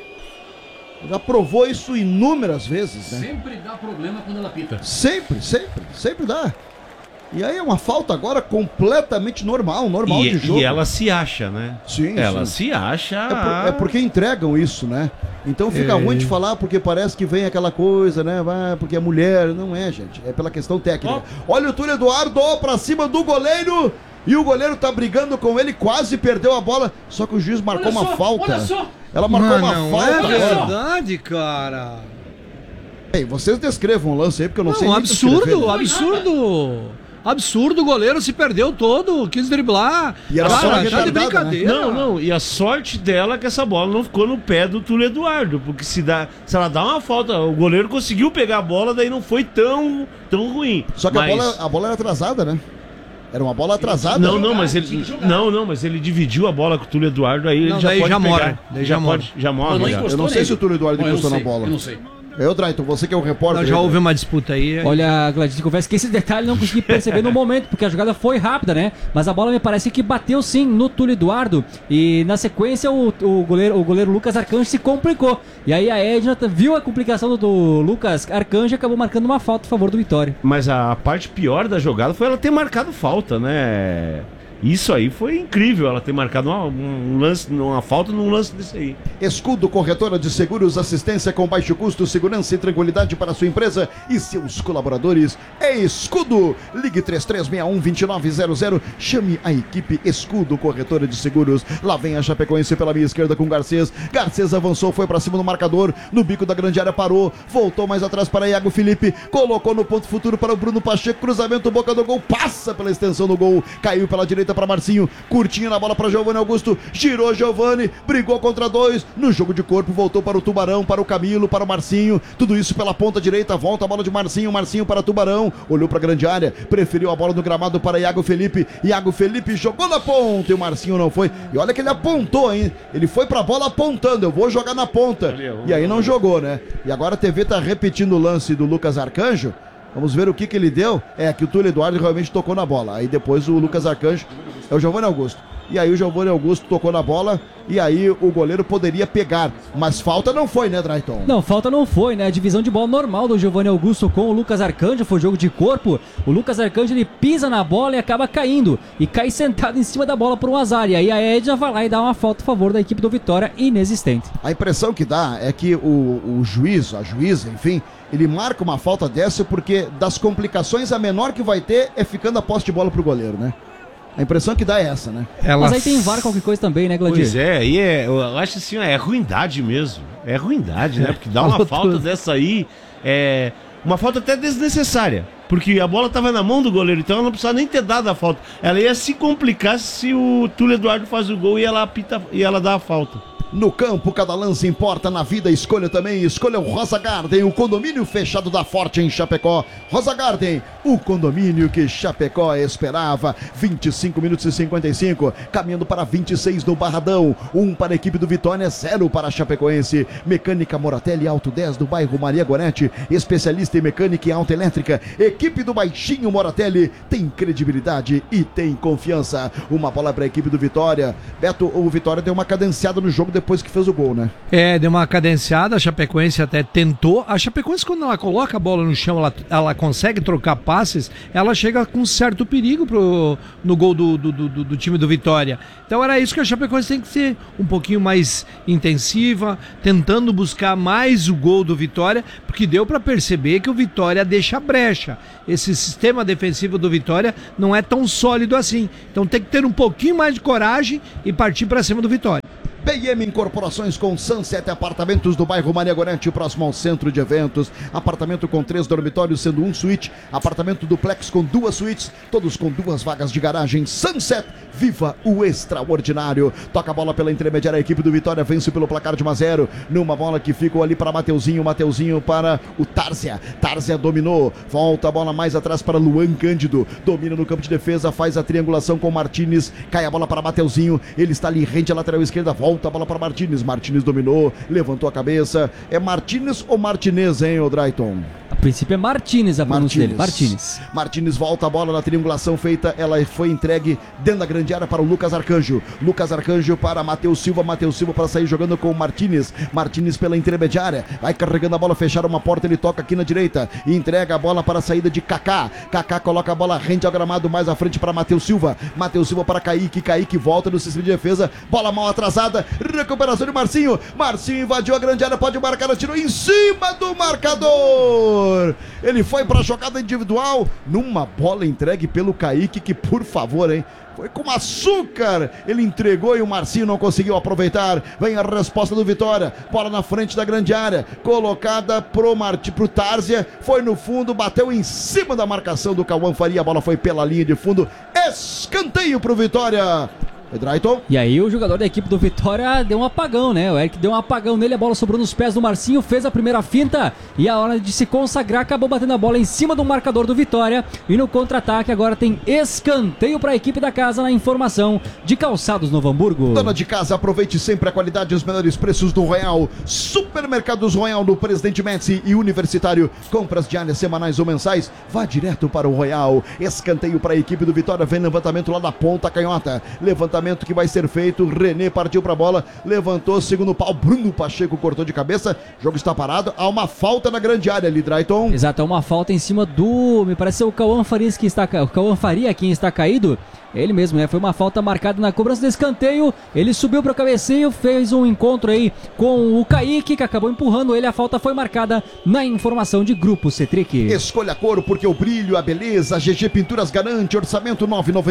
Já provou isso inúmeras vezes, né? Sempre dá problema quando ela pita. Sempre dá. E aí é uma falta agora completamente normal de jogo. E ela se acha, né? Sim, ela se acha. É porque entregam isso, né? Então fica ruim de falar porque parece que vem aquela coisa, né? Porque é mulher. Não é, gente. É pela questão técnica. Olha o Túlio Eduardo pra cima do goleiro. E o goleiro tá brigando com ele, quase perdeu a bola. Só que o juiz marcou uma falta. Olha só! Ela marcou uma falta. É verdade, cara. Ei, vocês descrevam o lance aí, porque eu não sei nem Absurdo, o goleiro se perdeu todo, quis driblar. E era só tá de brincadeira. Né? Não, e a sorte dela é que essa bola não ficou no pé do Túlio Eduardo, porque se ela dá uma falta, o goleiro conseguiu pegar a bola, daí não foi tão ruim. Só que a bola era atrasada, né? Era uma bola atrasada. Mas ele dividiu a bola com o Túlio Eduardo, aí ele já pode já morre. Eu não sei se o Túlio Eduardo encostou na bola. Eu não sei. Drayton, você que é o repórter. Já houve uma disputa aí. Olha, Gladys, confesso que esse detalhe não consegui perceber no momento, porque a jogada foi rápida, né? Mas a bola me parece que bateu sim no Túlio Eduardo. E na sequência o goleiro Lucas Arcanjo se complicou. E aí a Edna viu a complicação do Lucas Arcanjo e acabou marcando uma falta a favor do Vitória. Mas a parte pior da jogada foi ela ter marcado falta, né? Isso aí foi incrível, ela ter marcado uma falta num lance desse aí. Escudo, corretora de seguros, assistência com baixo custo, segurança e tranquilidade para sua empresa e seus colaboradores. É Escudo. Ligue 3361-2900. Chame a equipe Escudo, corretora de seguros. Lá vem a Chapecoense pela minha esquerda com Garcês. Garcês avançou, foi para cima do marcador. No bico da grande área parou. Voltou mais atrás para Iago Felipe. Colocou no ponto futuro para o Bruno Pacheco. Cruzamento, boca do gol. Passa pela extensão do gol. Caiu pela direita para Marcinho, curtinho na bola para Giovanni Augusto, girou Giovanni, brigou contra dois, no jogo de corpo voltou para o Tubarão, para o Camilo, para o Marcinho, tudo isso pela ponta direita, volta a bola de Marcinho para Tubarão, olhou para a grande área, preferiu a bola no gramado para Iago Felipe jogou na ponta e o Marcinho não foi, e olha que ele apontou, hein, ele foi para a bola apontando, eu vou jogar na ponta, e aí não jogou, né, e agora a TV tá repetindo o lance do Lucas Arcanjo. Vamos ver o que ele deu. É que o Túlio Eduardo realmente tocou na bola. Aí depois o Lucas Arcanjo é o Giovanni Augusto. E aí o Giovanni Augusto tocou na bola. E aí o goleiro poderia pegar. Mas falta não foi, né, Drayton? Não, falta não foi, né? A divisão de bola normal do Giovanni Augusto com o Lucas Arcanjo. Foi jogo de corpo. O Lucas Arcanjo ele pisa na bola e acaba caindo. E cai sentado em cima da bola por um azar. E aí a Edna vai lá e dá uma falta a favor da equipe do Vitória inexistente. A impressão que dá é que o juiz, a juíza, enfim, ele marca uma falta dessa porque das complicações a menor que vai ter é ficando a posse de bola pro goleiro, né? A impressão que dá é essa, né? Mas aí tem VAR qualquer coisa também, né, Gladir? Pois é, e eu acho assim, é ruindade mesmo. É ruindade, né? Porque dá uma falta dessa aí, uma falta até desnecessária. Porque a bola estava na mão do goleiro, então ela não precisava nem ter dado a falta. Ela ia se complicar se o Túlio Eduardo faz o gol e ela dá a falta. No campo, cada lance importa na vida. Escolha também, escolha o Rosa Garden, o condomínio fechado da Forte em Chapecó. Rosa Garden, o condomínio que Chapecó esperava. 25 minutos e 55, caminhando para 26 no Barradão. 1 para a equipe do Vitória, 0 para a Chapecoense. Mecânica Moratelli Auto 10 do bairro Maria Gorete, especialista em mecânica e autoelétrica. Equipe do Baixinho Moratelli tem credibilidade e tem confiança. Uma bola para a equipe do Vitória. Beto, o Vitória deu uma cadenciada no jogo depois que fez o gol, né? Deu uma cadenciada, a Chapecoense até tentou. A Chapecoense, quando ela coloca a bola no chão, ela consegue trocar passes, ela chega com certo perigo no gol do time do Vitória. Então era isso que a Chapecoense tem que ser um pouquinho mais intensiva, tentando buscar mais o gol do Vitória, porque deu para perceber que o Vitória deixa brecha. Esse sistema defensivo do Vitória não é tão sólido assim. Então tem que ter um pouquinho mais de coragem e partir para cima do Vitória. BM Incorporações com Sunset Apartamentos do bairro Maria Gorete, próximo ao centro de eventos. Apartamento com 3 dormitórios, sendo 1 suíte. Apartamento duplex com 2 suítes, todos com 2 vagas de garagem. Sunset, viva o extraordinário. Toca a bola pela intermediária, a equipe do Vitória vence pelo placar de 1-0. Numa bola que ficou ali para Mateuzinho para o Tárzia. Tárzia dominou, volta a bola mais atrás para Luan Cândido. Domina no campo de defesa, faz a triangulação com Martínez. Cai a bola para Mateuzinho, ele está ali rente à lateral esquerda, volta a bola para Martínez. Martínez dominou, levantou a cabeça. É Martínez ou Martinez, hein, Drayton? A princípio é Martínez a pronúncia dele. Martínez volta a bola na triangulação feita. Ela foi entregue dentro da grande área para o Lucas Arcanjo. Lucas Arcanjo para Matheus Silva. Matheus Silva para sair jogando com o Martínez. Martínez pela intermediária. Vai carregando a bola, fechar uma porta. Ele toca aqui na direita e entrega a bola para a saída de Kaká. Kaká coloca a bola rente ao gramado mais à frente para Matheus Silva. Matheus Silva para Kaique. Kaique volta no sistema de defesa. Bola mal atrasada. Recuperação de Marcinho. Marcinho invadiu a grande área. Pode marcar. Tirou em cima do marcador. Ele foi para a jogada individual numa bola entregue pelo Kaique, que por favor, hein, foi com açúcar, ele entregou e o Marcinho não conseguiu aproveitar. Vem a resposta do Vitória, bola na frente da grande área, colocada pro Tárzia, foi no fundo, bateu em cima da marcação do Cauã Faria, a bola foi pela linha de fundo, escanteio pro Vitória. Drayton. E aí o jogador da equipe do Vitória deu um apagão, né? O Eric deu um apagão nele, a bola sobrou nos pés do Marcinho, fez a primeira finta e a hora de se consagrar acabou batendo a bola em cima do marcador do Vitória. E no contra-ataque agora tem escanteio para a equipe da casa na informação de Calçados Novo Hamburgo. Dona de casa, aproveite sempre a qualidade e os melhores preços do Royal. Supermercados Royal do Presidente Médici e Universitário. Compras diárias, semanais ou mensais, vá direto para o Royal. Escanteio para a equipe do Vitória, vem levantamento lá da ponta canhota. Levantamento que vai ser feito, René partiu para a bola, levantou, segundo pau, Bruno Pacheco cortou de cabeça, o jogo está parado, há uma falta na grande área ali, Drayton. Exato, é uma falta em cima do, me parece o Cauã Faria quem está caído, ele mesmo, né? Foi uma falta marcada na cobrança do escanteio, ele subiu para o cabeceio, fez um encontro aí com o Kaique, que acabou empurrando ele, a falta foi marcada na informação de Grupo Cetric. Escolha a cor, porque o brilho, a beleza, a GG Pinturas garante, orçamento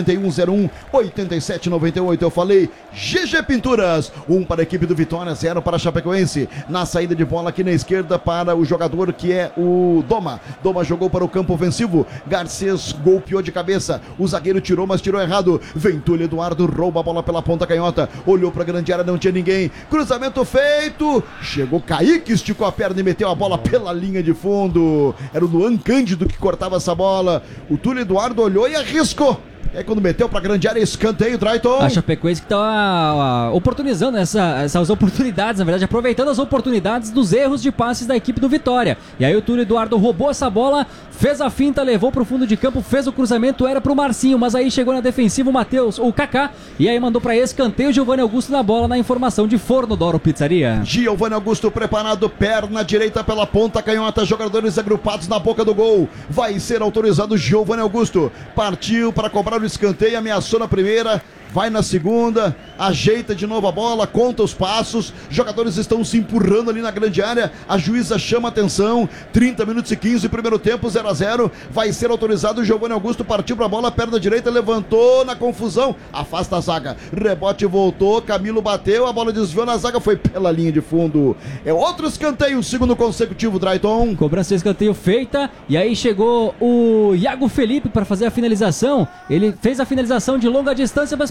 99101-8798, eu falei, GG Pinturas, 1 para a equipe do Vitória, 0 para a Chapecoense, na saída de bola aqui na esquerda para o jogador que é o Doma jogou para o campo ofensivo, Garcês golpeou de cabeça, o zagueiro tirou, mas tirou errado, Ventúlio Eduardo rouba a bola pela ponta canhota, olhou para a grande área, não tinha ninguém, cruzamento feito, chegou Kaique, esticou a perna e meteu a bola pela linha de fundo, era o Luan Cândido que cortava essa bola, o Túlio Eduardo olhou e arriscou. E aí quando meteu pra grande área, escanteio, Drayton. A Chapecoense que tá oportunizando essas oportunidades, na verdade, aproveitando as oportunidades dos erros de passes da equipe do Vitória. E aí o Túlio Eduardo roubou essa bola, fez a finta, levou pro fundo de campo, fez o cruzamento, era pro Marcinho, mas aí chegou na defensiva o Kaká, e aí mandou pra escanteio, Giovanni Augusto na bola, na informação de Forno Doro Pizzaria. Giovanni Augusto preparado, perna direita pela ponta canhota, jogadores agrupados na boca do gol. Vai ser autorizado Giovanni Augusto. Partiu para cobrar o escanteio, ameaçou na primeira, vai na segunda, ajeita de novo a bola, conta os passos, jogadores estão se empurrando ali na grande área, a juíza chama atenção, 30 minutos e 15, primeiro tempo, 0-0, vai ser autorizado, o Giovanni Augusto partiu para a bola, perna direita, levantou na confusão, afasta a zaga, rebote voltou, Camilo bateu, a bola desviou na zaga, foi pela linha de fundo, é outro escanteio, segundo consecutivo, Drayton. Cobrança de escanteio feita, e aí chegou o Iago Felipe para fazer a finalização, ele fez a finalização de longa distância, mas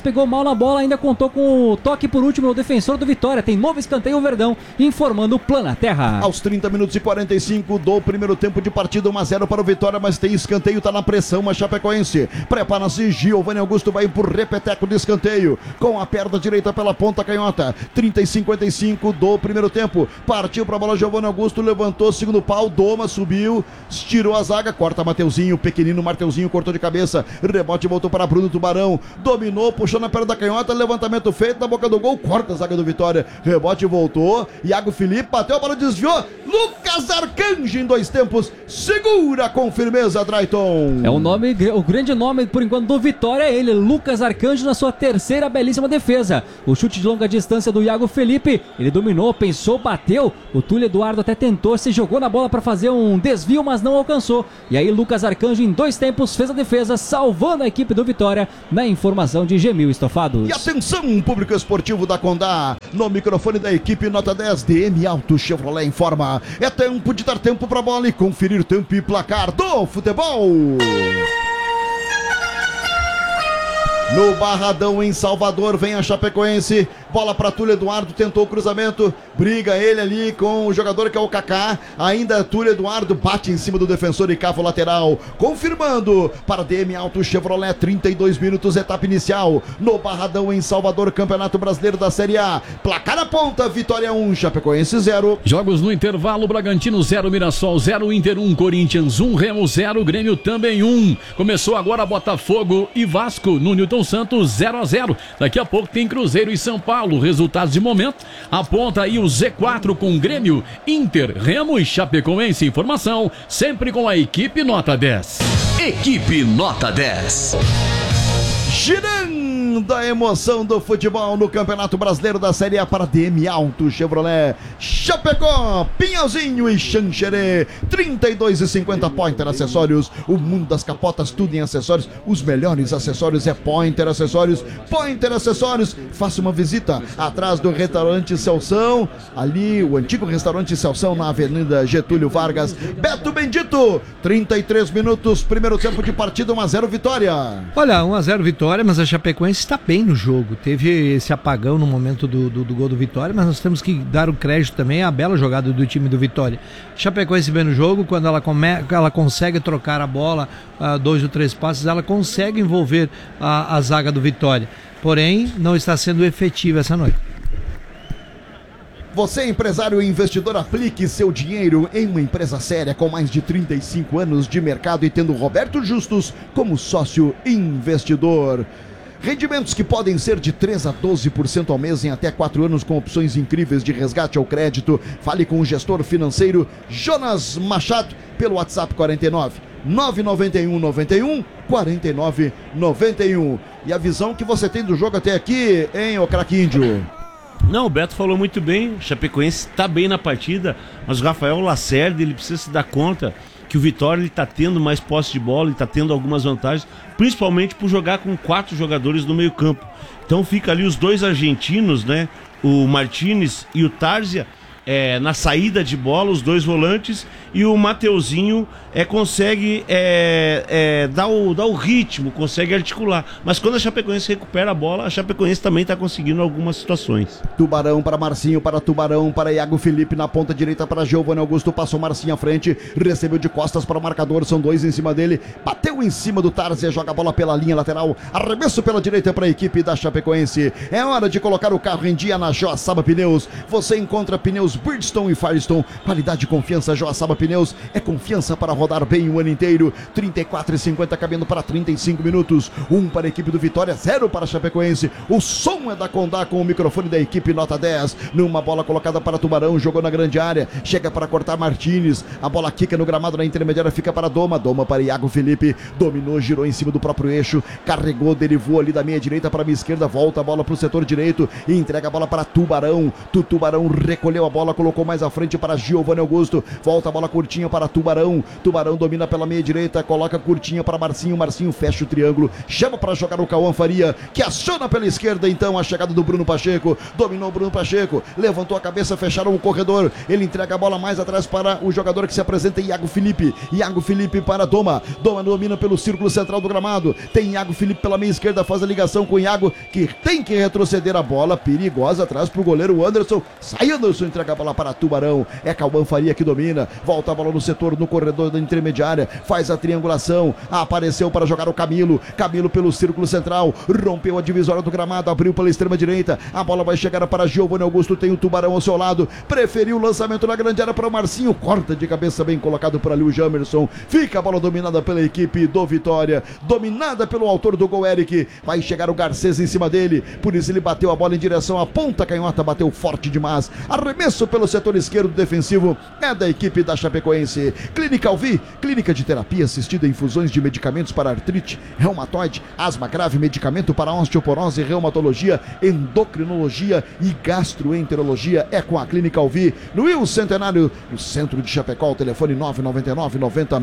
pegou mal na bola, ainda contou com o toque por último no defensor do Vitória. Tem novo escanteio, o Verdão informando o Plana Terra. Aos 30 minutos e 45 do primeiro tempo de partida, 1-0 para o Vitória, mas tem escanteio, tá na pressão a Chapecoense. Prepara-se, Giovanni Augusto vai por repeteco de escanteio, com a perna direita pela ponta canhota. 30 e 55 do primeiro tempo, partiu para a bola Giovanni Augusto, levantou, segundo pau, Doma, subiu, estirou a zaga, corta Mateuzinho, pequenino Mateuzinho, cortou de cabeça, rebote voltou para Bruno Tubarão, dominou, puxou na perna da canhota, levantamento feito na boca do gol, corta a zaga do Vitória, rebote voltou, Iago Felipe bateu a bola, desviou, Lucas Arcanjo em 2 tempos, segura com firmeza, Drayton. É o grande nome por enquanto do Vitória é ele, Lucas Arcanjo, na sua terceira belíssima defesa. O chute de longa distância do Iago Felipe, ele dominou, pensou, bateu, o Túlio Eduardo até tentou, se jogou na bola para fazer um desvio, mas não alcançou. E aí Lucas Arcanjo em 2 tempos fez a defesa, salvando a equipe do Vitória, na informação de Gemil Estofados. E atenção, público esportivo da Condá, no microfone da equipe Nota 10, DM Auto Chevrolet informa, é tempo de dar tempo para a bola e conferir tempo e placar do futebol. No Barradão, em Salvador, vem a Chapecoense, bola para Túlio Eduardo, tentou o cruzamento, briga ele ali com o jogador que é o Kaká, ainda Túlio Eduardo bate em cima do defensor e cava o lateral, confirmando para DM Auto Chevrolet, 32 minutos, etapa inicial, no Barradão, em Salvador, Campeonato Brasileiro da Série A, placar na ponta, Vitória 1, Chapecoense 0. Jogos no intervalo, Bragantino 0, Mirassol 0, Inter 1, Corinthians 1, Remo 0, Grêmio também 1. Começou agora Botafogo e Vasco no Newton Santos 0-0. Daqui a pouco tem Cruzeiro e São Paulo. Resultados de momento. Aponta aí o Z4 com Grêmio, Inter, Remo e Chapecoense. Informação sempre com a equipe Nota 10. Equipe Nota 10. Girando a emoção do futebol no Campeonato Brasileiro da Série A para DM Auto Chevrolet, Chapecó, Pinhalzinho e Xanxerê, 32 e 50 Pointer Acessórios, o mundo das capotas, tudo em acessórios, os melhores acessórios é Pointer Acessórios, faça uma visita atrás do restaurante Celção, ali o antigo restaurante Celção na Avenida Getúlio Vargas. Beto Bendito, 33 minutos, primeiro tempo de partida, 1-0 Vitória. Olha, 1-0 Vitória, mas a Chapecoense está bem no jogo. Teve esse apagão no momento do gol do Vitória, mas nós temos que dar o crédito também à bela jogada do time do Vitória. Chapecoense bem no jogo, quando ela consegue trocar a bola, 2 ou 3 passes, ela consegue envolver a zaga do Vitória. Porém, não está sendo efetiva essa noite. Você, empresário e investidor, aplique seu dinheiro em uma empresa séria com mais de 35 anos de mercado e tendo Roberto Justus como sócio investidor. Rendimentos que podem ser de 3 a 12% ao mês em até 4 anos com opções incríveis de resgate ao crédito. Fale com o gestor financeiro Jonas Machado pelo WhatsApp 49 991 91 49 91. E a visão que você tem do jogo até aqui, hein, ô craque Índio? Não, o Beto falou muito bem, o Chapecoense está bem na partida, mas o Rafael Lacerda, ele precisa se dar conta que o Vitória está tendo mais posse de bola, ele está tendo algumas vantagens, principalmente por jogar com 4 jogadores no meio campo. Então fica ali os 2 argentinos, né? O Martínez e o Tárzia, na saída de bola, os 2 volantes, e o Mateuzinho consegue dar o ritmo, consegue articular. Mas quando a Chapecoense recupera a bola, a Chapecoense também está conseguindo algumas situações. Tubarão para Marcinho, para Tubarão, para Iago Felipe na ponta direita, para Giovanni Augusto, passou Marcinho à frente, recebeu de costas para o marcador, são 2 em cima dele, bateu em cima do Tárzia, joga a bola pela linha lateral, arremesso pela direita para a equipe da Chapecoense. É hora de colocar o carro em dia na Joaçaba Pneus. Você encontra pneus Bridgestone e Firestone, qualidade e confiança. Joaçaba Pneus é confiança para rodar bem o ano inteiro. 34 e 50 cabendo para 35 minutos, 1 para a equipe do Vitória, 0 para a Chapecoense. O som é da Condá com o microfone da equipe Nota 10, numa bola colocada para Tubarão, jogou na grande área, chega para cortar Martínez, a bola quica no gramado na intermediária, fica para Doma para Iago Felipe, dominou, girou em cima do próprio eixo, carregou, derivou ali da meia direita para a minha esquerda, volta a bola para o setor direito e entrega a bola para Tubarão. Tubarão recolheu a bola bola, colocou mais à frente para Giovanni Augusto, volta a bola curtinha para Tubarão, Tubarão domina pela meia direita, coloca curtinha para Marcinho, Marcinho fecha o triângulo, chama para jogar o Cauã Faria, que aciona pela esquerda então a chegada do Bruno Pacheco, dominou o Bruno Pacheco, levantou a cabeça, fecharam o corredor, ele entrega a bola mais atrás para o jogador que se apresenta, Iago Felipe para Doma domina pelo círculo central do gramado, tem Iago Felipe pela meia esquerda, faz a ligação com o Iago, que tem que retroceder a bola, perigosa atrás para o goleiro Anderson, sai Anderson, entrega a bola para Tubarão, é Cauã Faria que domina, volta a bola no setor, no corredor da intermediária, faz a triangulação, apareceu para jogar o Camilo pelo círculo central, rompeu a divisória do gramado, abriu pela extrema direita, a bola vai chegar para Giovanni Augusto, tem o Tubarão ao seu lado, preferiu o lançamento na grande área para o Marcinho, corta de cabeça bem colocado por ali o Jamerson, fica a bola dominada pela equipe do Vitória, dominada pelo autor do gol, Eric, vai chegar o Garcês em cima dele, por isso ele bateu a bola em direção à ponta canhota, bateu forte demais, arremesso pelo setor esquerdo defensivo, é da equipe da Chapecoense. Clínica Alvi, clínica de terapia assistida a infusões de medicamentos para artrite, reumatoide, asma grave, medicamento para osteoporose, reumatologia, endocrinologia e gastroenterologia, é com a Clínica Alvi, no Rio Centenário, no centro de Chapecó, o telefone 999 90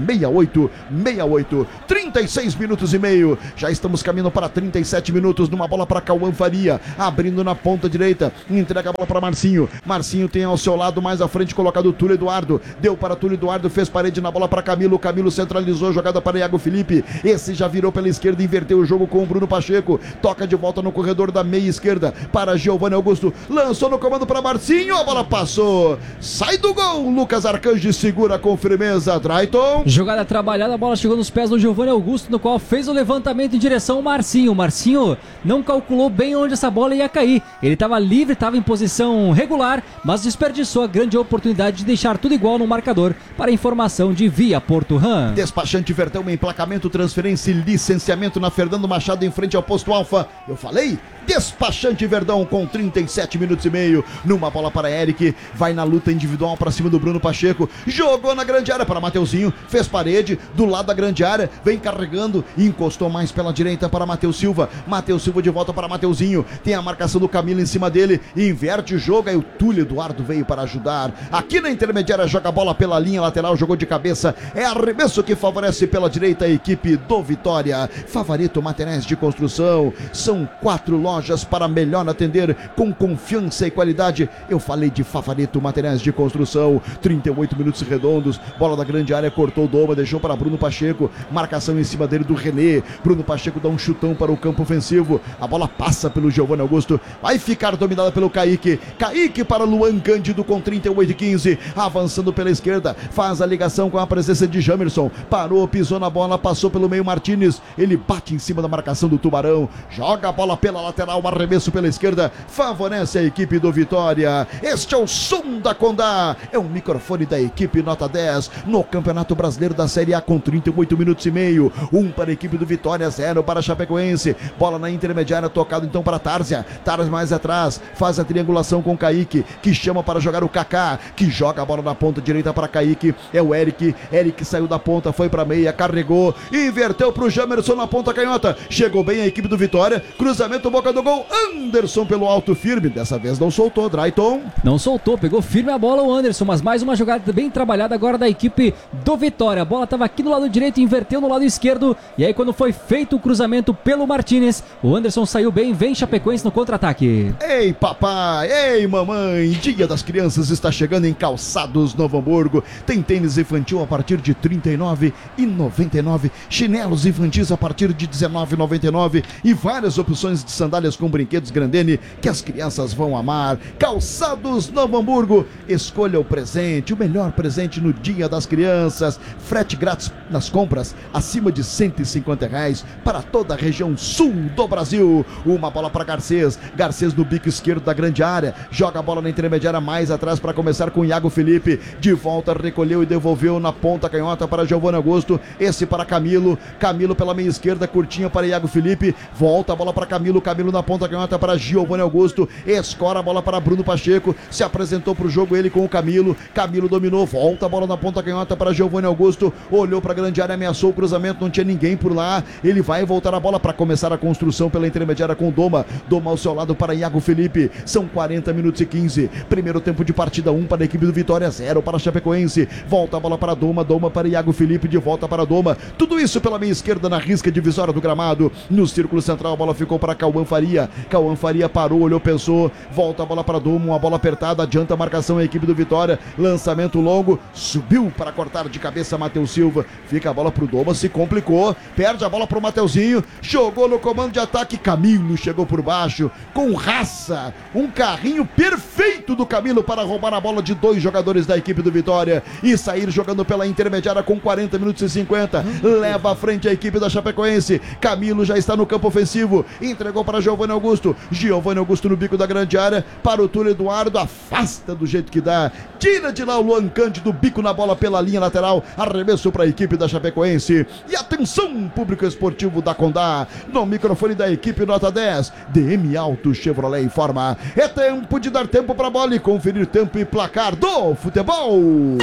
68, 36 minutos e meio, já estamos caminhando para 37 minutos, numa bola para Cauã Faria, abrindo na ponta direita, entrega a bola para Marcinho, Marcinho tem ao seu lado mais à frente colocado o Túlio Eduardo, deu para Túlio Eduardo, fez parede na bola para Camilo, Camilo centralizou, jogada para Iago Felipe, esse já virou pela esquerda, inverteu o jogo com o Bruno Pacheco, toca de volta no corredor da meia esquerda para Giovanni Augusto, lançou no comando para Marcinho, a bola passou, sai do gol, Lucas Arcanjo segura com firmeza, Drayton. Jogada trabalhada, a bola chegou nos pés do Giovanni Augusto, no qual fez o levantamento em direção ao Marcinho. O Marcinho não calculou bem onde essa bola ia cair, ele estava livre, estava em posição regular, mas desperdiçou a grande oportunidade de deixar tudo igual no marcador. Para informação de Via Porto Ram. Despachante Verdão, emplacamento, transferência e licenciamento na Fernando Machado em frente ao posto Alfa. Eu falei? Despachante Verdão com 37 minutos e meio, numa bola para Eric, vai na luta individual para cima do Bruno Pacheco, jogou na grande área para Mateuzinho, fez parede do lado da grande área, vem carregando, encostou mais pela direita para Matheus Silva de volta para Mateuzinho, tem a marcação do Camilo em cima dele, inverte o jogo, aí o Túlio Eduardo veio para ajudar, aqui na intermediária joga a bola pela linha lateral, jogou de cabeça, é arremesso que favorece pela direita a equipe do Vitória. Favorito Materiais de Construção, são 4 lojas para melhor atender com confiança e qualidade. Eu falei de Favorito Materiais de Construção, 38 minutos redondos, bola da grande área, cortou o Doma, deixou para Bruno Pacheco, marcação em cima dele do René, Bruno Pacheco dá um chutão para o campo ofensivo, a bola passa pelo Giovanni Augusto, vai ficar dominada pelo Kaique para Luan Cândido com 38-15, avançando pela esquerda, faz a ligação com a presença de Jamerson, parou, pisou na bola, passou pelo meio Martínez, ele bate em cima da marcação do Tubarão, joga a bola pela lateral, arremesso pela esquerda, favorece a equipe do Vitória. Este é o som da Condá, é um microfone da equipe nota 10 no Campeonato Brasileiro da Série A com 38 minutos e meio, 1 para a equipe do Vitória, 0 para a Chapecoense, bola na intermediária, tocado então para Tárzia mais atrás, faz a triangulação com Kaique, que chama para jogar o Kaká, que joga a bola na ponta direita para Kaique, é o Eric saiu da ponta, foi para meia, carregou, inverteu para o Jamerson na ponta canhota, chegou bem a equipe do Vitória, cruzamento, boca do gol, Anderson pelo alto firme, dessa vez não soltou, Drayton. Não soltou, pegou firme a bola o Anderson, mas mais uma jogada bem trabalhada agora da equipe do Vitória, a bola estava aqui no lado direito, inverteu no lado esquerdo, e aí quando foi feito o cruzamento pelo Martínez, o Anderson saiu bem, vem Chapecoense no contra-ataque. Ei papai, ei mamãe, Dia das Crianças está chegando em Calçados Novo Hamburgo, tem tênis infantil a partir de R$ 39,99, chinelos infantis a partir de R$ 19,99 e várias opções de sandálias com brinquedos Grandene que as crianças vão amar. Calçados Novo Hamburgo, escolha o presente, o melhor presente no Dia das Crianças, frete grátis nas compras acima de R$ 150 para toda a região sul do Brasil. Uma bola para Garcês no bico esquerdo da grande área, joga a bola na intermediária mais atrás para começar com Iago Felipe, de volta recolheu e devolveu na ponta canhota para Giovanni Augusto, esse para Camilo pela meia esquerda, curtinha para Iago Felipe, volta a bola para Camilo na ponta canhota para Giovanni Augusto, escora a bola para Bruno Pacheco, se apresentou para o jogo ele com o Camilo dominou, volta a bola na ponta canhota para Giovanni Augusto, olhou para a grande área, ameaçou o cruzamento, não tinha ninguém por lá, ele vai voltar a bola para começar a construção pela intermediária com Doma ao seu lado para Iago Felipe, são 40 minutos e 15, primeiro tempo de partida, 1 para a equipe do Vitória, 0 para a Chapecoense, volta a bola para Doma para Iago Felipe, de volta para Doma, tudo isso pela meia esquerda na risca divisória do gramado, no círculo central a bola ficou para Cauã Faria parou, olhou, pensou, volta a bola para Doma, uma bola apertada, adianta a marcação a equipe do Vitória, lançamento longo, subiu para cortar de cabeça Matheus Silva, fica a bola pro Doma, se complicou, perde a bola pro Mateuzinho, jogou no comando de ataque, Camilo chegou por baixo, com raça, um carrinho perfeito do Camilo para roubar a bola de 2 jogadores da equipe do Vitória e sair jogando pela intermediária com 40 minutos e 50, leva à frente a equipe da Chapecoense, Camilo já está no campo ofensivo, entregou para Giovanni Augusto no bico da grande área, para o Túlio Eduardo, afasta do jeito que dá, tira de lá o Luan Cândido, bico na bola pela linha lateral, arremesso para a equipe da Chapecoense, e atenção, público esportivo da Condá, no microfone da equipe Nota 10, DM Auto Chevrolet informa, é tempo de dar tempo para a bola e conferir tempo e placar do futebol.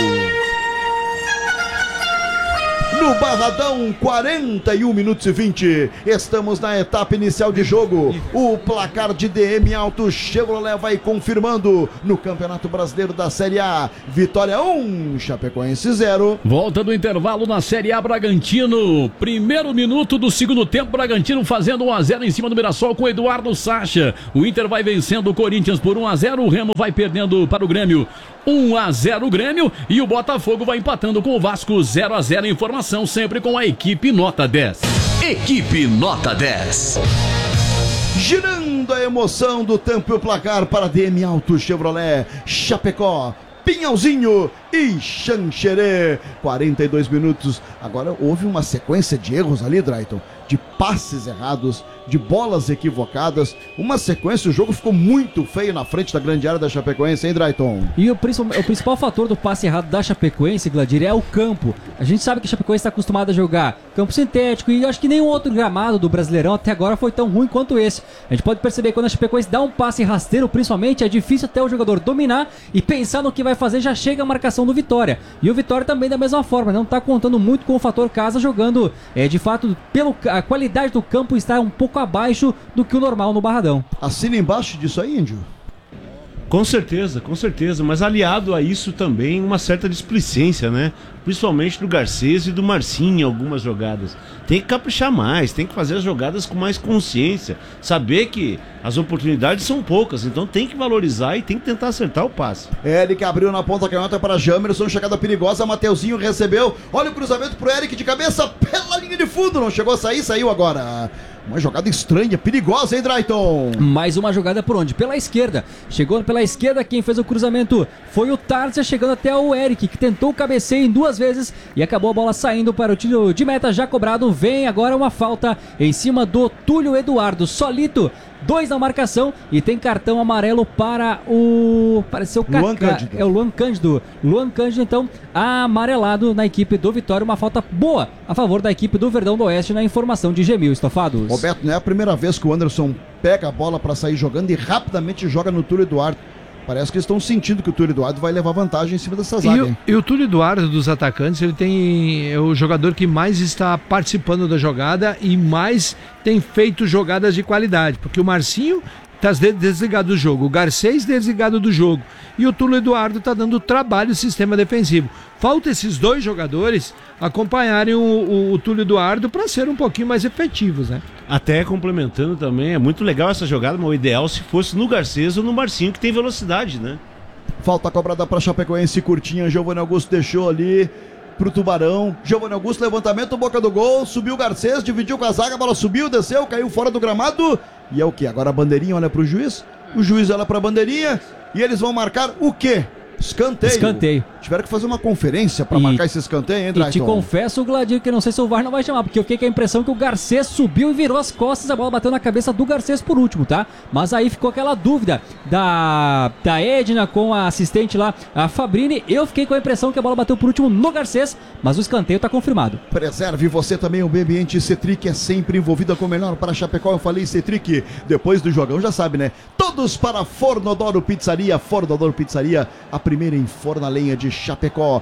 No Barradão, 41 minutos e 20. Estamos na etapa inicial de jogo. O placar de DM Auto Chevrolet vai confirmando no Campeonato Brasileiro da Série A. Vitória 1, Chapecoense 0. Volta do intervalo na Série A, Bragantino. Primeiro minuto do segundo tempo, Bragantino fazendo 1-0 em cima do Mirassol com Eduardo Sacha. O Inter vai vencendo o Corinthians por 1-0. O Remo vai perdendo para o Grêmio 1-0 o Grêmio e o Botafogo vai empatando com o Vasco 0-0. Informação sempre com a equipe Nota 10. Equipe Nota 10. Girando a emoção do tempo e o placar para DM Auto Chevrolet, Chapecó, Pinhalzinho e Xanxerê. 42 minutos. Agora houve uma sequência de erros ali, Drayton, de passes errados, de bolas equivocadas, uma sequência, o jogo ficou muito feio na frente da grande área da Chapecoense, hein, Drayton? E o principal fator do passe errado da Chapecoense, Gladir, é o campo. A gente sabe que a Chapecoense está acostumada a jogar campo sintético e eu acho que nenhum outro gramado do Brasileirão até agora foi tão ruim quanto esse. A gente pode perceber que quando a Chapecoense dá um passe rasteiro, principalmente, é difícil até o jogador dominar e pensar no que vai fazer, já chega a marcação do Vitória. E o Vitória também da mesma forma, não está contando muito com o fator casa, jogando, de fato, a qualidade do campo está um pouco abaixo do que o normal no Barradão. Assina embaixo disso aí, Índio? Com certeza, mas aliado a isso também uma certa displicência, né? Principalmente do Garcês e do Marcinho em algumas jogadas. Tem que caprichar mais, tem que fazer as jogadas com mais consciência, saber que as oportunidades são poucas, então tem que valorizar e tem que tentar acertar o passe. Eric abriu na ponta canhota para Jamerson, chegada perigosa, Mateuzinho recebeu, olha o cruzamento pro Eric de cabeça pela linha de fundo, não chegou a sair, saiu agora. Uma jogada estranha, perigosa, hein, Drayton? Mais uma jogada por onde? Pela esquerda. Chegou pela esquerda, quem fez o cruzamento foi o Tarsia, chegando até o Eric, que tentou o cabeceio em 2 vezes e acabou a bola saindo para o tiro de meta já cobrado. Vem agora uma falta em cima do Túlio Eduardo, solito. 2 na marcação e tem cartão amarelo para o... pareceu Luan Cândido. É o Luan Cândido. Luan Cândido, então, amarelado na equipe do Vitória. Uma falta boa a favor da equipe do Verdão do Oeste na informação de Gemil Estofados. Roberto, não é a primeira vez que o Anderson pega a bola para sair jogando e rapidamente joga no Túlio Eduardo. Parece que eles estão sentindo que o Túlio Eduardo vai levar vantagem em cima dessa zaga. E o Túlio Eduardo, dos atacantes, ele é o jogador que mais está participando da jogada e mais tem feito jogadas de qualidade, porque o Marcinho está desligado do jogo, o Garcês desligado do jogo e o Túlio Eduardo está dando trabalho no sistema defensivo. Falta esses 2 jogadores acompanharem o Túlio Eduardo para ser um pouquinho mais efetivos, né? Até complementando também, é muito legal essa jogada, mas o ideal se fosse no Garcês ou no Marcinho, que tem velocidade, né? Falta cobrada para Chapecoense, curtinha, Giovanni Augusto deixou ali pro Tubarão, Giovanni Augusto, levantamento, boca do gol, subiu o Garcês, dividiu com a zaga, a bola subiu, desceu, caiu fora do gramado, e é o que? Agora a bandeirinha olha pro juiz, o juiz olha pra bandeirinha, e eles vão marcar o quê? Escanteio. Tiveram que fazer uma conferência pra marcar esse escanteio, hein, Drayton? E te confesso, Gladir, que eu não sei se o VAR não vai chamar, porque eu fiquei com a impressão que o Garcês subiu e virou as costas, a bola bateu na cabeça do Garcês por último, tá? Mas aí ficou aquela dúvida da Edna com a assistente lá, a Fabrini. Eu fiquei com a impressão que a bola bateu por último no Garcês, mas o escanteio tá confirmado. Preserve você também o meio ambiente. Cetric é sempre envolvida com o melhor para Chapecó. Eu falei Cetric, depois do jogão, já sabe, né? Todos para Fornodoro Pizzaria. Fornodoro Pizzaria, a primeira em forno a lenha de Chapecó.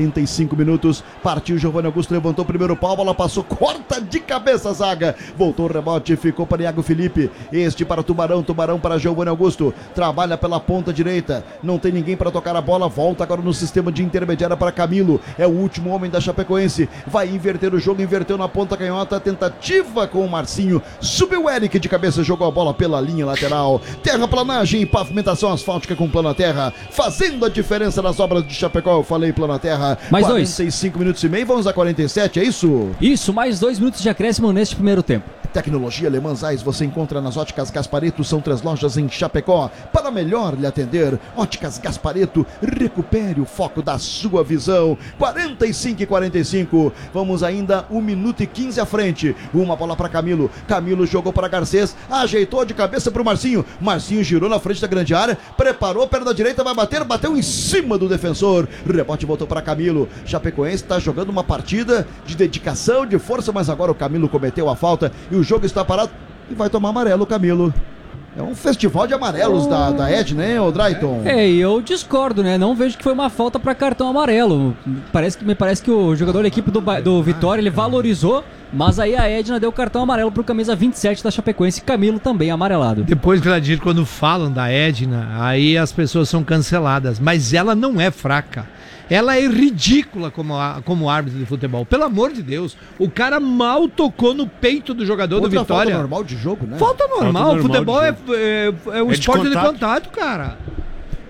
45 minutos, partiu Giovanni Augusto, levantou o primeiro pau, a bola passou, corta de cabeça a zaga, voltou o rebote, ficou para Iago Felipe, este para Tubarão para Giovanni Augusto, trabalha pela ponta direita, não tem ninguém para tocar a bola, volta agora no sistema de intermediária para Camilo, é o último homem da Chapecoense, vai inverter o jogo, inverteu na ponta canhota, tentativa com o Marcinho, subiu o Eric de cabeça, jogou a bola pela linha lateral, terraplanagem e pavimentação asfáltica com Planaterra, fazendo a diferença nas obras de Chapecó. Eu falei Planaterra. Mais 45 minutos e meio, vamos a 47, é isso? Isso, mais 2 minutos de acréscimo neste primeiro tempo. Tecnologia Le Mans Eyes você encontra nas Óticas Gaspareto, são 3 lojas em Chapecó. Para melhor lhe atender, Óticas Gaspareto, recupere o foco da sua visão. 45 e 45, vamos ainda 1 minuto e 15 à frente. Uma bola para Camilo, Camilo jogou para Garcês, ajeitou de cabeça para o Marcinho, Marcinho girou na frente da grande área, preparou, perna direita, vai bater, bateu em cima do defensor, rebote voltou para Camilo. Chapecoense está jogando uma partida de dedicação, de força, mas agora o Camilo cometeu a falta e o jogo está parado e vai tomar amarelo, Camilo. É um festival de amarelos da Edna, né, o Drayton? E eu discordo, né? Não vejo que foi uma falta para cartão amarelo. Me parece que o jogador da equipe do Vitória, ele valorizou, mas aí a Edna deu cartão amarelo pro camisa 27 da Chapecoense, Camilo também amarelado. Depois, Gladir, quando falam da Edna, aí as pessoas são canceladas, mas ela não é fraca. Ela é ridícula como árbitro de futebol. Pelo amor de Deus. O cara mal tocou no peito do jogador do Vitória. Falta normal de jogo, né? Falta normal. Futebol é um esporte de contato, cara.